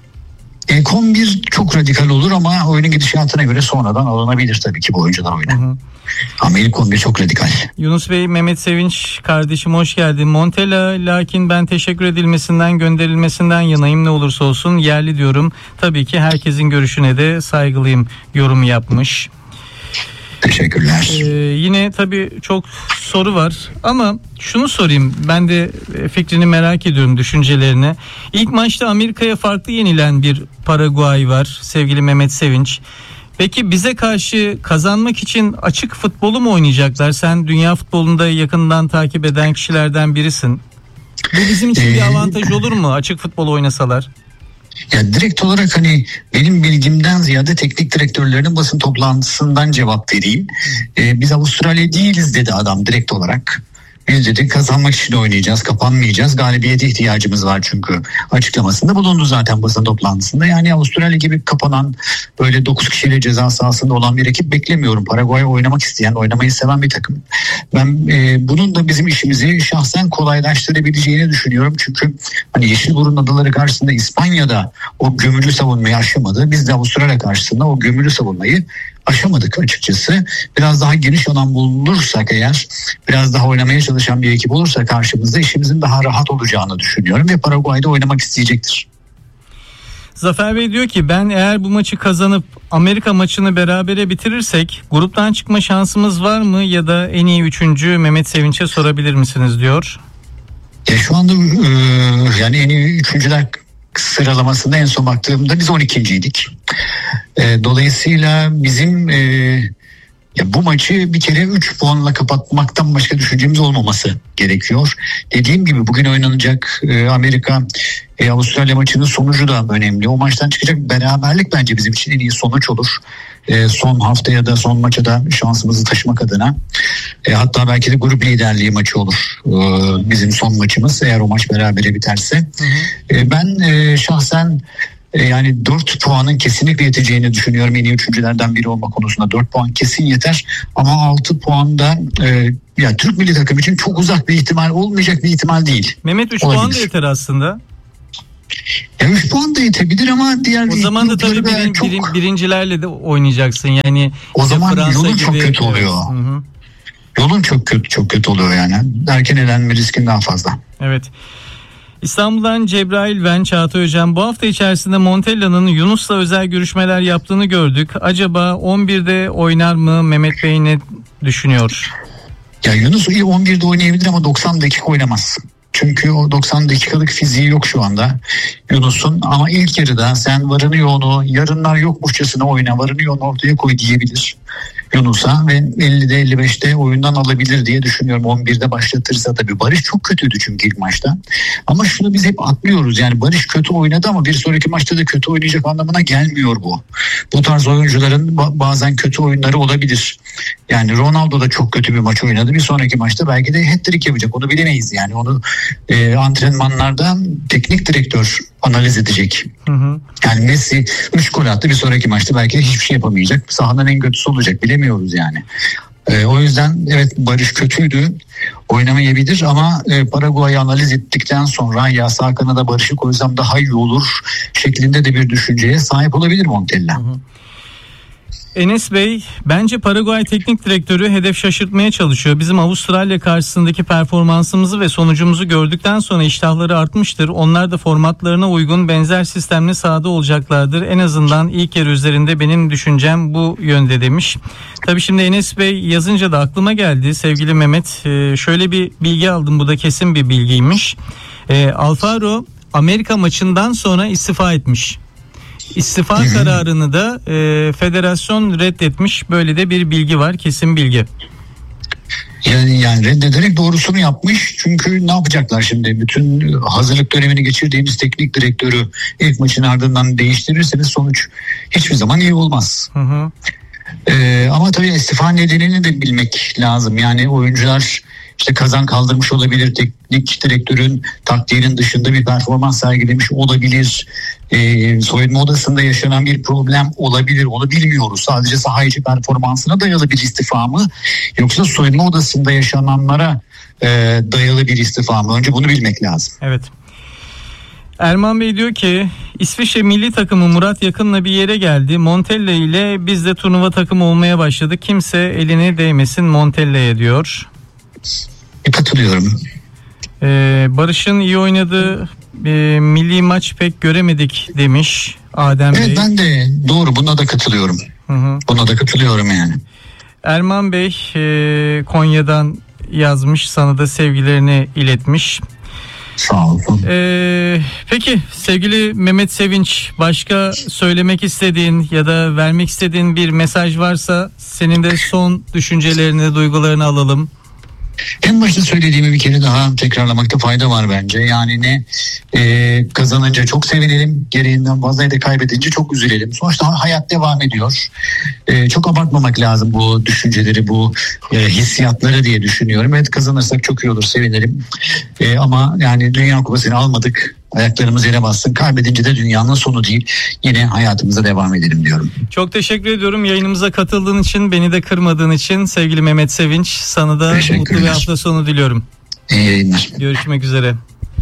İlk on bir çok radikal olur ama oyunun gidişatına göre sonradan alınabilir tabii ki bu oyuncular oyuna. Hı hı. Ama ilk on bir çok radikal. Yunus Bey, Mehmet Sevinç kardeşim hoş geldin. Montella, lakin ben teşekkür edilmesinden, gönderilmesinden yanayım, ne olursa olsun yerli diyorum. Tabii ki herkesin görüşüne de saygılıyım yorumu yapmış. Teşekkürler. Ee, yine tabii çok soru var ama şunu sorayım, ben de fikrini merak ediyorum, düşüncelerini. İlk maçta Amerika'ya farklı yenilen bir Paraguay var sevgili Mehmet Sevinç. Peki bize karşı kazanmak için açık futbolu mu oynayacaklar? Sen dünya futbolunda yakından takip eden kişilerden birisin. Bu bizim için bir avantaj olur mu açık futbol oynasalar? Ya direkt olarak hani benim bilgimden ziyade teknik direktörlerinin basın toplantısından cevap vereyim. Ee, biz Avustralya değiliz dedi adam direkt olarak. Biz dedi kazanmak için oynayacağız, kapanmayacağız. Galibiyete ihtiyacımız var çünkü açıklamasında bulundu zaten basın toplantısında. Yani Avustralya gibi kapanan, böyle dokuz kişiyle ceza sahasında olan bir ekip beklemiyorum. Paraguay oynamak isteyen, oynamayı seven bir takım. Ben e, bunun da bizim işimizi şahsen kolaylaştırabileceğini düşünüyorum. Çünkü hani Yeşilburun adaları karşısında İspanya'da o gömülü savunmayı aşamadı. Biz de Avustralya karşısında o gömülü savunmayı aşamadık açıkçası. Biraz daha geniş alan bulursak eğer, biraz daha oynamaya çalışan bir ekip olursa karşımızda, işimizin daha rahat olacağını düşünüyorum ve Paraguay'da oynamak isteyecektir. Zafer Bey diyor ki ben eğer bu maçı kazanıp Amerika maçını berabere bitirirsek gruptan çıkma şansımız var mı, ya da en iyi üçüncü Mehmet Sevinç'e sorabilir misiniz diyor. Ya şu anda e, yani en iyi üçüncüler sıralamasında en son baktığımda biz on ikinciydik. E, dolayısıyla bizim e, ya bu maçı bir kere üç puanla kapatmaktan başka düşüncemiz olmaması gerekiyor. Dediğim gibi bugün oynanacak e, Amerika e, Avustralya maçının sonucu da önemli. O maçtan çıkacak beraberlik bence bizim için en iyi sonuç olur. e, son haftaya da son maça da şansımızı taşımak adına. E, hatta belki de grup liderliği maçı olur e, bizim son maçımız eğer o maç berabere biterse. Hı hı. E, ben e, şahsen e, yani dört puanın kesinlikle yeteceğini düşünüyorum. En iyi üçüncülerden biri olma konusunda dört puan kesin yeter ama altı puan da e, ya Türk milli takım için çok uzak bir ihtimal, olmayacak bir ihtimal değil. Mehmet üç puan da yeter aslında. Ya üç puan da yetebilir ama diğer o zaman da tabii birin, çok... birin, birincilerle de oynayacaksın. Yani o zaman Fransa yolun gibi... çok kötü oluyor. Hı hı. Yolun çok kötü çok kötü oluyor yani. Erken elenme riskin daha fazla. Evet. İstanbul'dan Cebrail ben Çağatay Hocam. Bu hafta içerisinde Montella'nın Yunus'la özel görüşmeler yaptığını gördük. Acaba on birde oynar mı? Mehmet Bey ne düşünüyor? Ya Yunus iyi on birde oynayabilir ama doksan dakika oynamaz. Çünkü o doksan dakikalık fiziği yok şu anda Yunus'un, ama ilk yarıda sen varını yoğunu yarınlar yokmuşçasına oyna, varını yoğunu ortaya koy diyebilir Yunus'a ve ellide elli beşte oyundan alabilir diye düşünüyorum. on birde başlatırsa tabii. Barış çok kötüydü çünkü ilk maçta. Ama şunu biz hep atlıyoruz, yani Barış kötü oynadı ama bir sonraki maçta da kötü oynayacak anlamına gelmiyor bu. Bu tarz oyuncuların bazen kötü oyunları olabilir. Yani Ronaldo da çok kötü bir maç oynadı. Bir sonraki maçta belki de hat-trick yapacak. Onu bilemeyiz yani. Onu e, antrenmanlarda teknik direktör analiz edecek. Hı hı. Yani Messi üç gol attı. Bir sonraki maçta belki de hiçbir şey yapamayacak. Sahanın en kötüsü olacak. Bilemiyoruz yani. E, o yüzden evet Barış kötüydü. Oynamayabilir ama e, Paraguay'ı analiz ettikten sonra ya sağ kanada Barış'ı koysam daha iyi olur şeklinde de bir düşünceye sahip olabilir Montella. Hı hı. Enes Bey, bence Paraguay teknik direktörü hedef şaşırtmaya çalışıyor. Bizim Avustralya karşısındaki performansımızı ve sonucumuzu gördükten sonra iştahları artmıştır. Onlar da formatlarına uygun benzer sistemli sahada olacaklardır. En azından ilk yarı üzerinde benim düşüncem bu yönde demiş. Tabii şimdi Enes Bey yazınca da aklıma geldi. Sevgili Mehmet, şöyle bir bilgi aldım. Bu da kesin bir bilgiymiş. Alfaro Amerika maçından sonra istifa etmiş. İstifa hı hı. kararını da e, federasyon reddetmiş. Böyle de bir bilgi var, kesin bilgi. Yani, yani reddederek doğrusunu yapmış. Çünkü ne yapacaklar şimdi? Bütün hazırlık dönemini geçirdiğimiz teknik direktörü ilk maçın ardından değiştirirseniz sonuç hiçbir zaman iyi olmaz. Hı hı. Ee, ama tabii istifa nedenini de bilmek lazım. Yani oyuncular işte kazan kaldırmış olabilir, teknik direktörün taktiğinin dışında bir performans sergilemiş olabilir, ee, soyunma odasında yaşanan bir problem olabilir, onu bilmiyoruz. Sadece saha içi performansına dayalı bir istifa mı yoksa soyunma odasında yaşananlara e, dayalı bir istifa mı? Önce bunu bilmek lazım. Evet. Erman Bey diyor ki İsviçre milli takımı Murat Yakın'la bir yere geldi. Montella ile biz de turnuva takımı olmaya başladık. Kimse elini değmesin Montella'ya diyor. Katılıyorum. Ee, Barış'ın iyi oynadığı e, milli maç pek göremedik demiş Adem evet, Bey. Evet ben de doğru, buna da katılıyorum. Hı hı. Buna da katılıyorum yani. Erman Bey e, Konya'dan yazmış, sana da sevgilerini iletmiş. Sağ olun. Ee, peki sevgili Mehmet Sevinç, başka söylemek istediğin ya da vermek istediğin bir mesaj varsa senin de son düşüncelerini, duygularını alalım. En başta söylediğimi bir kere daha tekrarlamakta fayda var bence. Yani ne e, kazanınca çok sevinelim, gereğinden fazla da kaybedince çok üzülelim. Sonuçta hayat devam ediyor. E, çok abartmamak lazım bu düşünceleri, bu e, hissiyatları diye düşünüyorum. Evet, kazanırsak çok iyi olur, sevinelim. E, ama yani Dünya Kupası'nı almadık. Ayaklarımız yere bassın. Kaybedince de dünyanın sonu değil. Yine hayatımıza devam edelim diyorum. Çok teşekkür ediyorum yayınımıza katıldığın için, beni de kırmadığın için sevgili Mehmet Sevinç. Sana da mutlu bir hafta sonu diliyorum. İyi yayınlar. Görüşmek üzere.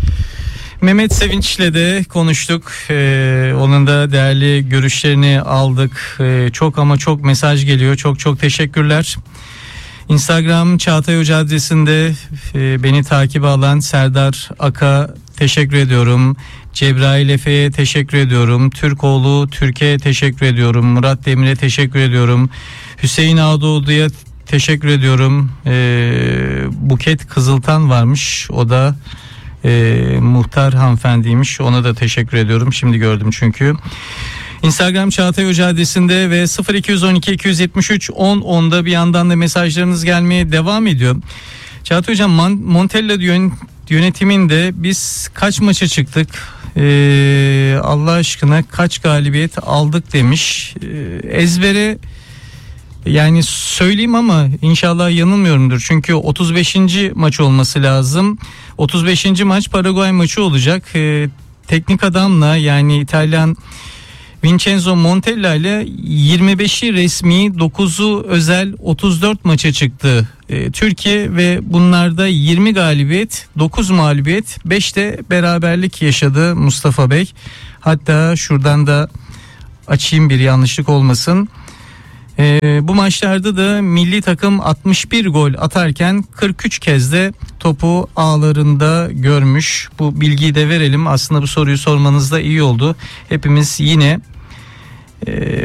Mehmet Sevinç'le de konuştuk. Ee, onun da değerli görüşlerini aldık. Ee, çok ama çok mesaj geliyor. Çok çok teşekkürler. Instagram Çağatay Hoca adresinde e, beni takip alan Serdar Aka teşekkür ediyorum. Cebrail Efe'ye teşekkür ediyorum. Türkoğlu Türkiye teşekkür ediyorum. Murat Demir'e teşekkür ediyorum. Hüseyin Ağdoğdu'ya teşekkür ediyorum. Ee, Buket Kızıltan varmış. O da e, muhtar hanımefendiymiş. Ona da teşekkür ediyorum. Şimdi gördüm çünkü. Instagram Çağatay Hoca adresinde ve sıfır iki on iki iki yetmiş üç on onda bir yandan da mesajlarınız gelmeye devam ediyor. Çağatay Hocam Montella diyor yönetimin de biz kaç maça çıktık, ee, Allah aşkına kaç galibiyet aldık demiş. Ee, ezbere yani söyleyeyim ama inşallah yanılmıyorumdur. Çünkü otuz beşinci maç olması lazım. otuz beşinci maç Paraguay maçı olacak. Ee, teknik adamla, yani İtalyan Vincenzo Montella ile yirmi beşi resmi, dokuzu özel otuz dört maça çıktı ee, Türkiye ve bunlarda yirmi galibiyet, dokuz mağlubiyet, beş de beraberlik yaşadı Mustafa Bey. Hatta şuradan da açayım bir yanlışlık olmasın. Ee, bu maçlarda da milli takım altmış bir gol atarken kırk üç kez de topu ağlarında görmüş. Bu bilgiyi de verelim. Aslında bu soruyu sormanız da iyi oldu. Hepimiz yine e,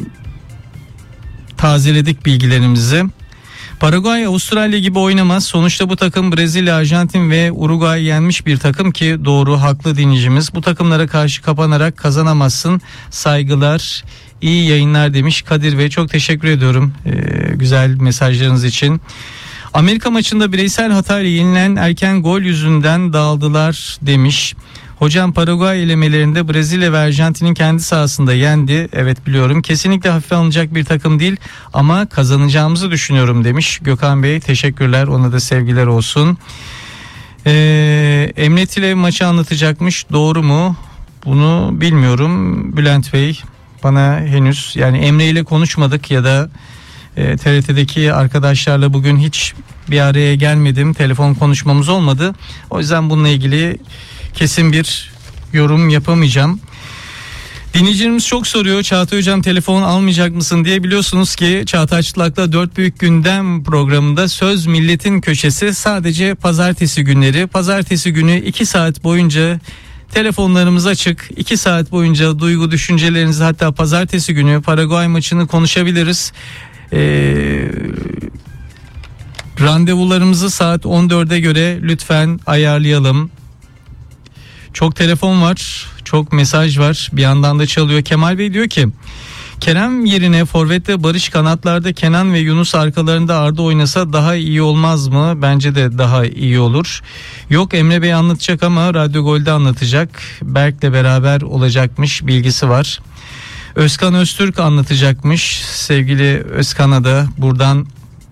tazeledik bilgilerimizi. Paraguay Avustralya gibi oynamaz. Sonuçta bu takım Brezilya, Arjantin ve Uruguay yenmiş bir takım ki doğru, haklı dinleyicimiz. Bu takımlara karşı kapanarak kazanamazsın. Saygılar, iyi yayınlar demiş Kadir Bey. Çok teşekkür ediyorum ee, güzel mesajlarınız için. Amerika maçında bireysel hatayla yenilen erken gol yüzünden dağıldılar demiş. Hocam Paraguay elemelerinde Brezilya ve Arjantin'in kendi sahasında yendi. Evet biliyorum, kesinlikle hafife alınacak bir takım değil ama kazanacağımızı düşünüyorum demiş Gökhan Bey. Teşekkürler, ona da sevgiler olsun. Ee, Emre Tilev maçı anlatacakmış, doğru mu? Bunu bilmiyorum Bülent Bey. Bana henüz, yani Emre ile konuşmadık ya da e, T R T'deki arkadaşlarla bugün hiç bir araya gelmedim. Telefon konuşmamız olmadı. O yüzden bununla ilgili kesin bir yorum yapamayacağım. Dinleyicilerimiz çok soruyor. Çağatay Hocam telefon almayacak mısın diye. Biliyorsunuz ki Çağatay Çıtlak'la dört Büyük Gündem programında Söz Milletin Köşesi sadece pazartesi günleri. Pazartesi günü iki saat boyunca telefonlarımız açık. iki saat boyunca duygu düşüncelerinizi, hatta pazartesi günü Paraguay maçını konuşabiliriz. Ee, randevularımızı saat on dörde göre lütfen ayarlayalım. Çok telefon var, çok mesaj var. Bir yandan da çalıyor. Kemal Bey diyor ki Kerem yerine forvette Barış, kanatlarda Kenan ve Yunus, arkalarında Arda oynasa daha iyi olmaz mı? Bence de daha iyi olur. Yok, Emre Bey anlatacak ama Radyo Gol'de anlatacak. Berk'le beraber olacakmış, bilgisi var. Özkan Öztürk anlatacakmış. Sevgili Özkan'a da buradan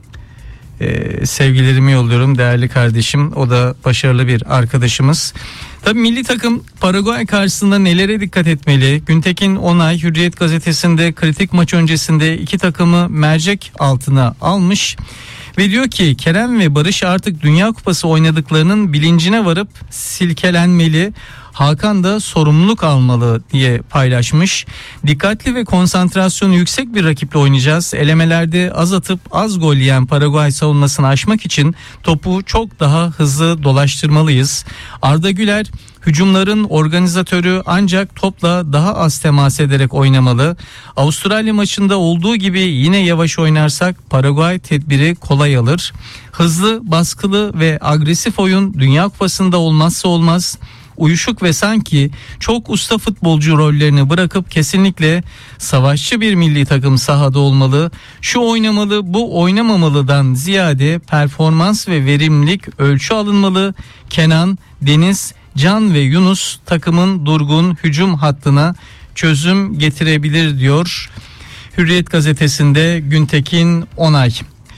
e, sevgilerimi yolluyorum, değerli kardeşim. O da başarılı bir arkadaşımız. Tabii milli takım Paraguay karşısında nelere dikkat etmeli? Güntekin Onay Hürriyet gazetesinde kritik maç öncesinde iki takımı mercek altına almış ve diyor ki Kerem ve Barış artık Dünya Kupası oynadıklarının bilincine varıp silkelenmeli. Hakan da sorumluluk almalı diye paylaşmış. Dikkatli ve konsantrasyonu yüksek bir rakiple oynayacağız. Elemelerde az atıp az gol yiyen Paraguay savunmasını aşmak için topu çok daha hızlı dolaştırmalıyız. Arda Güler hücumların organizatörü, ancak topla daha az temas ederek oynamalı. Avustralya maçında olduğu gibi yine yavaş oynarsak Paraguay tedbiri kolay alır. Hızlı, baskılı ve agresif oyun Dünya Kupası'nda olmazsa olmaz. Uyuşuk ve sanki çok usta futbolcu rollerini bırakıp kesinlikle savaşçı bir milli takım sahada olmalı. Şu oynamalı, bu oynamamalıdan ziyade performans ve verimlilik ölçü alınmalı. Kenan, Deniz, Can ve Yunus takımın durgun hücum hattına çözüm getirebilir diyor Hürriyet gazetesinde Güntekin Onay.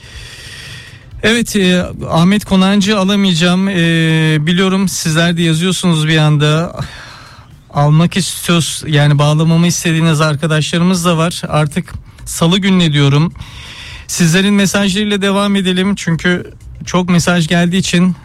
Evet, e, Ahmet Konancı alamayacağım. E, biliyorum sizler de yazıyorsunuz bir anda. Almak istiyoruz, yani bağlamamı istediğiniz arkadaşlarımız da var. Artık salı gününe diyorum. Sizlerin mesajlarıyla devam edelim. Çünkü çok mesaj geldiği için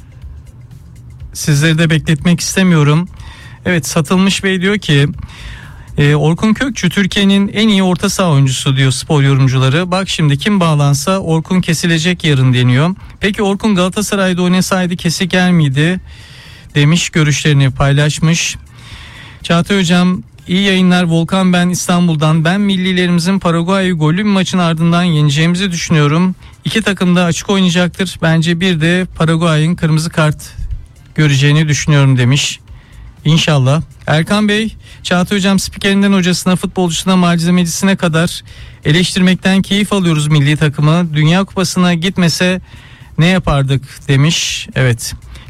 sizleri de bekletmek istemiyorum. Evet, Satılmış Bey diyor ki Ee, Orkun Kökçü Türkiye'nin en iyi orta saha oyuncusu diyor spor yorumcuları. Bak şimdi kim bağlansa Orkun kesilecek yarın deniyor. Peki Orkun Galatasaray'da oynasaydı kesiker miydi demiş, görüşlerini paylaşmış. Çağatay Hocam iyi yayınlar, Volkan ben İstanbul'dan. Ben millilerimizin Paraguay golü bir maçın ardından yeneceğimizi düşünüyorum. İki takım da açık oynayacaktır. Bence bir de Paraguay'ın kırmızı kart göreceğini düşünüyorum demiş. İnşallah. Erkan Bey, Çağatay Hocam spikerinden hocasına, futbolcusuna, malzemecisine kadar eleştirmekten keyif alıyoruz milli takımı. Dünya Kupası'na gitmese ne yapardık demiş. Evet.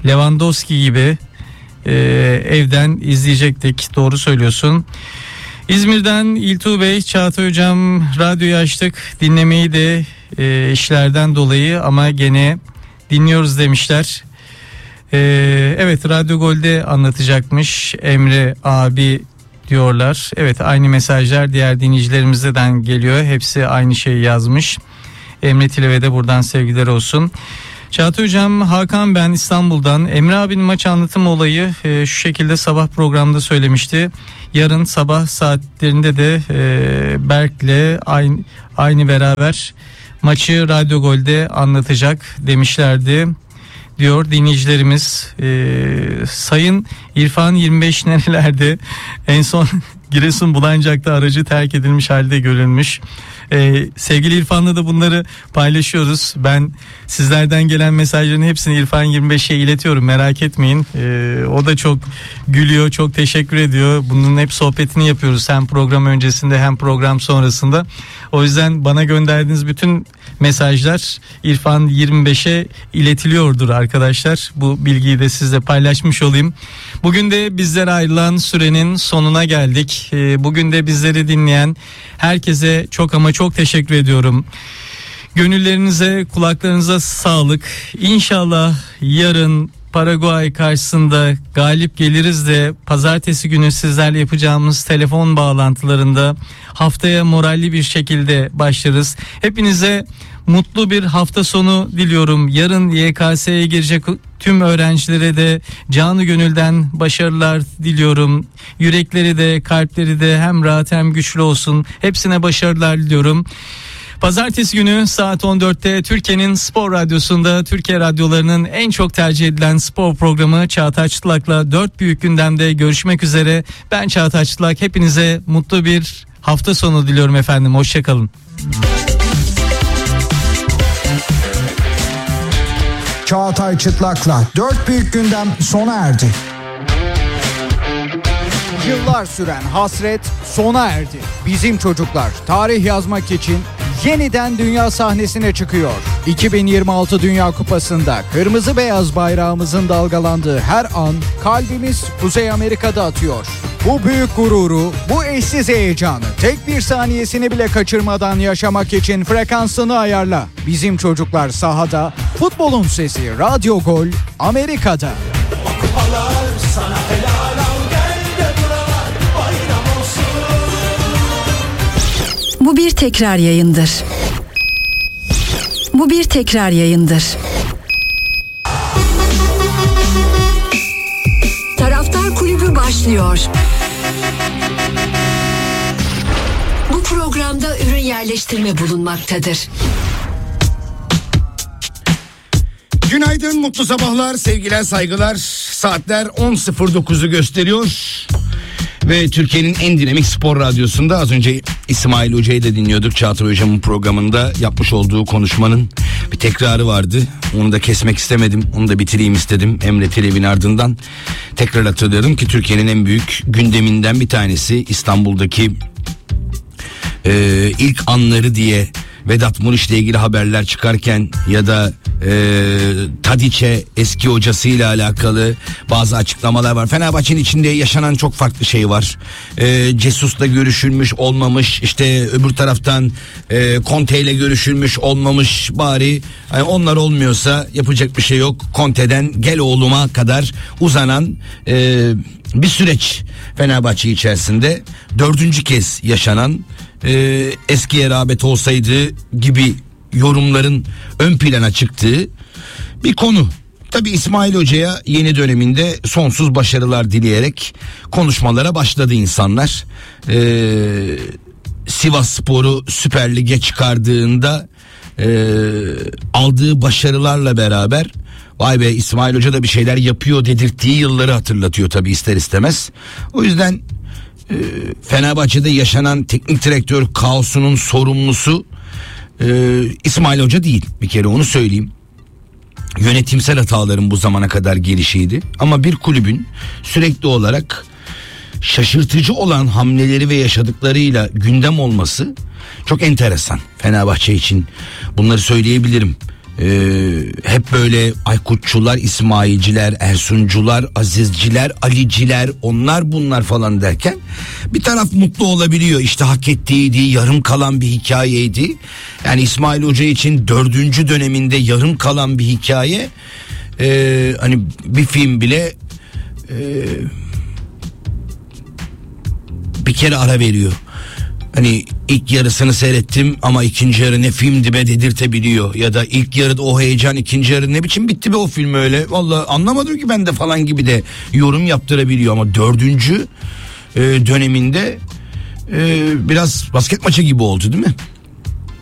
Lewandowski gibi e, evden izleyecektik. Doğru söylüyorsun. İzmir'den İltuğ Bey, Çağatay Hocam radyoyu açtık, dinlemeyi de e, işlerden dolayı ama gene dinliyoruz demişler. E, evet, Radyo Gol'de anlatacakmış Emre abi diyorlar. Evet, aynı mesajlar diğer dinleyicilerimizden geliyor. Hepsi aynı şeyi yazmış. Emre Tileve'de de buradan sevgiler olsun. Çağatay Hocam, Hakan ben İstanbul'dan. Emre abinin maç anlatım olayı e, şu şekilde sabah programda söylemişti. Yarın sabah saatlerinde de e, Berk'le aynı, aynı beraber maçı Radyo Gol'de anlatacak demişlerdi diyor dinleyicilerimiz. E, Sayın İrfan yirmi beş nerelerde? En son Giresun Bulancak'ta aracı terk edilmiş halde görülmüş. Ee, sevgili İrfan'la da bunları paylaşıyoruz. Ben sizlerden gelen mesajların hepsini İrfan yirmi beşe iletiyorum, merak etmeyin. Ee, o da çok gülüyor, çok teşekkür ediyor. Bunun hep sohbetini yapıyoruz hem program öncesinde hem program sonrasında. O yüzden bana gönderdiğiniz bütün mesajlar İrfan yirmi beşe iletiliyordur arkadaşlar. Bu bilgiyi de sizle paylaşmış olayım. Bugün de bizlere ayrılan sürenin sonuna geldik. Ee, bugün de bizleri dinleyen herkese çok ama çok teşekkür ediyorum. Gönüllerinize, kulaklarınıza sağlık. İnşallah yarın Paraguay karşısında galip geliriz de pazartesi günü sizlerle yapacağımız telefon bağlantılarında haftaya moralli bir şekilde başlarız. Hepinize mutlu bir hafta sonu diliyorum. Yarın Y K S'ye girecek tüm öğrencilere de canı gönülden başarılar diliyorum. Yürekleri de kalpleri de hem rahat hem güçlü olsun. Hepsine başarılar diliyorum. Pazartesi günü saat on dörtte Türkiye'nin Spor Radyosu'nda Türkiye radyolarının en çok tercih edilen spor programı Çağatay Çıtlak'la dört büyük gündemde görüşmek üzere. Ben Çağatay Çıtlak, hepinize mutlu bir hafta sonu diliyorum efendim. Hoşçakalın. Çağatay Çıtlak'la dört büyük gündem sona erdi. Yıllar süren hasret sona erdi. Bizim çocuklar tarih yazmak için yeniden dünya sahnesine çıkıyor. iki bin yirmi altı Dünya Kupası'nda kırmızı beyaz bayrağımızın dalgalandığı her an kalbimiz Kuzey Amerika'da atıyor. Bu büyük gururu, bu eşsiz heyecanı tek bir saniyesini bile kaçırmadan yaşamak için frekansını ayarla. Bizim çocuklar sahada, futbolun sesi Radyo Gol Amerika'da. Kupalar sana helal al, gel de buralar bayram olsun. Bu bir tekrar yayındır. Bu bir tekrar yayındır. Taraftar Kulübü başlıyor. Bu programda ürün yerleştirme bulunmaktadır. Günaydın, mutlu sabahlar, sevgiler, saygılar. Saatler on sıfır dokuzu gösteriyor. Ve Türkiye'nin en dinamik spor radyosunda az önce İsmail Hoca'yı da dinliyorduk. Çağatay Hocam'ın programında yapmış olduğu konuşmanın bir tekrarı vardı. Onu da kesmek istemedim. Onu da bitireyim istedim. Emre Tilev'in ardından tekrar hatırlıyorum ki Türkiye'nin en büyük gündeminden bir tanesi İstanbul'daki e, ilk anları diye Vedat Muriç'le ilgili haberler çıkarken ya da e, Tadiç'e eski hocasıyla alakalı bazı açıklamalar var. Fenerbahçe'nin içinde yaşanan çok farklı şey var. E, Cesus'la görüşülmüş olmamış, işte öbür taraftan e, Conte ile görüşülmüş olmamış, bari yani onlar olmuyorsa yapacak bir şey yok. Conte'den gel oğluma kadar uzanan e, bir süreç Fenerbahçe içerisinde dördüncü kez yaşanan, Ee, eskiye rağbet olsaydı gibi yorumların ön plana çıktığı bir konu. Tabii İsmail Hoca'ya yeni döneminde sonsuz başarılar dileyerek konuşmalara başladı insanlar. Ee, Sivasspor'u Süper Lig'e çıkardığında e, aldığı başarılarla beraber vay be İsmail Hoca da bir şeyler yapıyor dedirttiği yılları hatırlatıyor tabii ister istemez. O yüzden e, Fenerbahçe'de yaşanan teknik direktör kaosunun sorumlusu e, İsmail Hoca değil, bir kere onu söyleyeyim. Yönetimsel hataların bu zamana kadar gelişiydi ama bir kulübün sürekli olarak şaşırtıcı olan hamleleri ve yaşadıklarıyla gündem olması çok enteresan Fenerbahçe için. Bunları söyleyebilirim. Ee, hep böyle Aykutçular, İsmailciler, Ersuncular, Azizciler, Aliciler, onlar bunlar falan derken bir taraf mutlu olabiliyor. İşte hak ettiğiydi, yarım kalan bir hikayeydi. Yani İsmail Hoca için dördüncü döneminde yarım kalan bir hikaye. Ee, hani bir film bile e, bir kere ara veriyor. Hani ilk yarısını seyrettim ama ikinci yarı ne filmdi be dedirtebiliyor. Ya da ilk yarıda o heyecan, ikinci yarı ne biçim bitti be o film öyle. Vallahi anlamadım ki ben de falan gibi de yorum yaptırabiliyor. Ama dördüncü e, döneminde e, biraz basket maçı gibi oldu değil mi?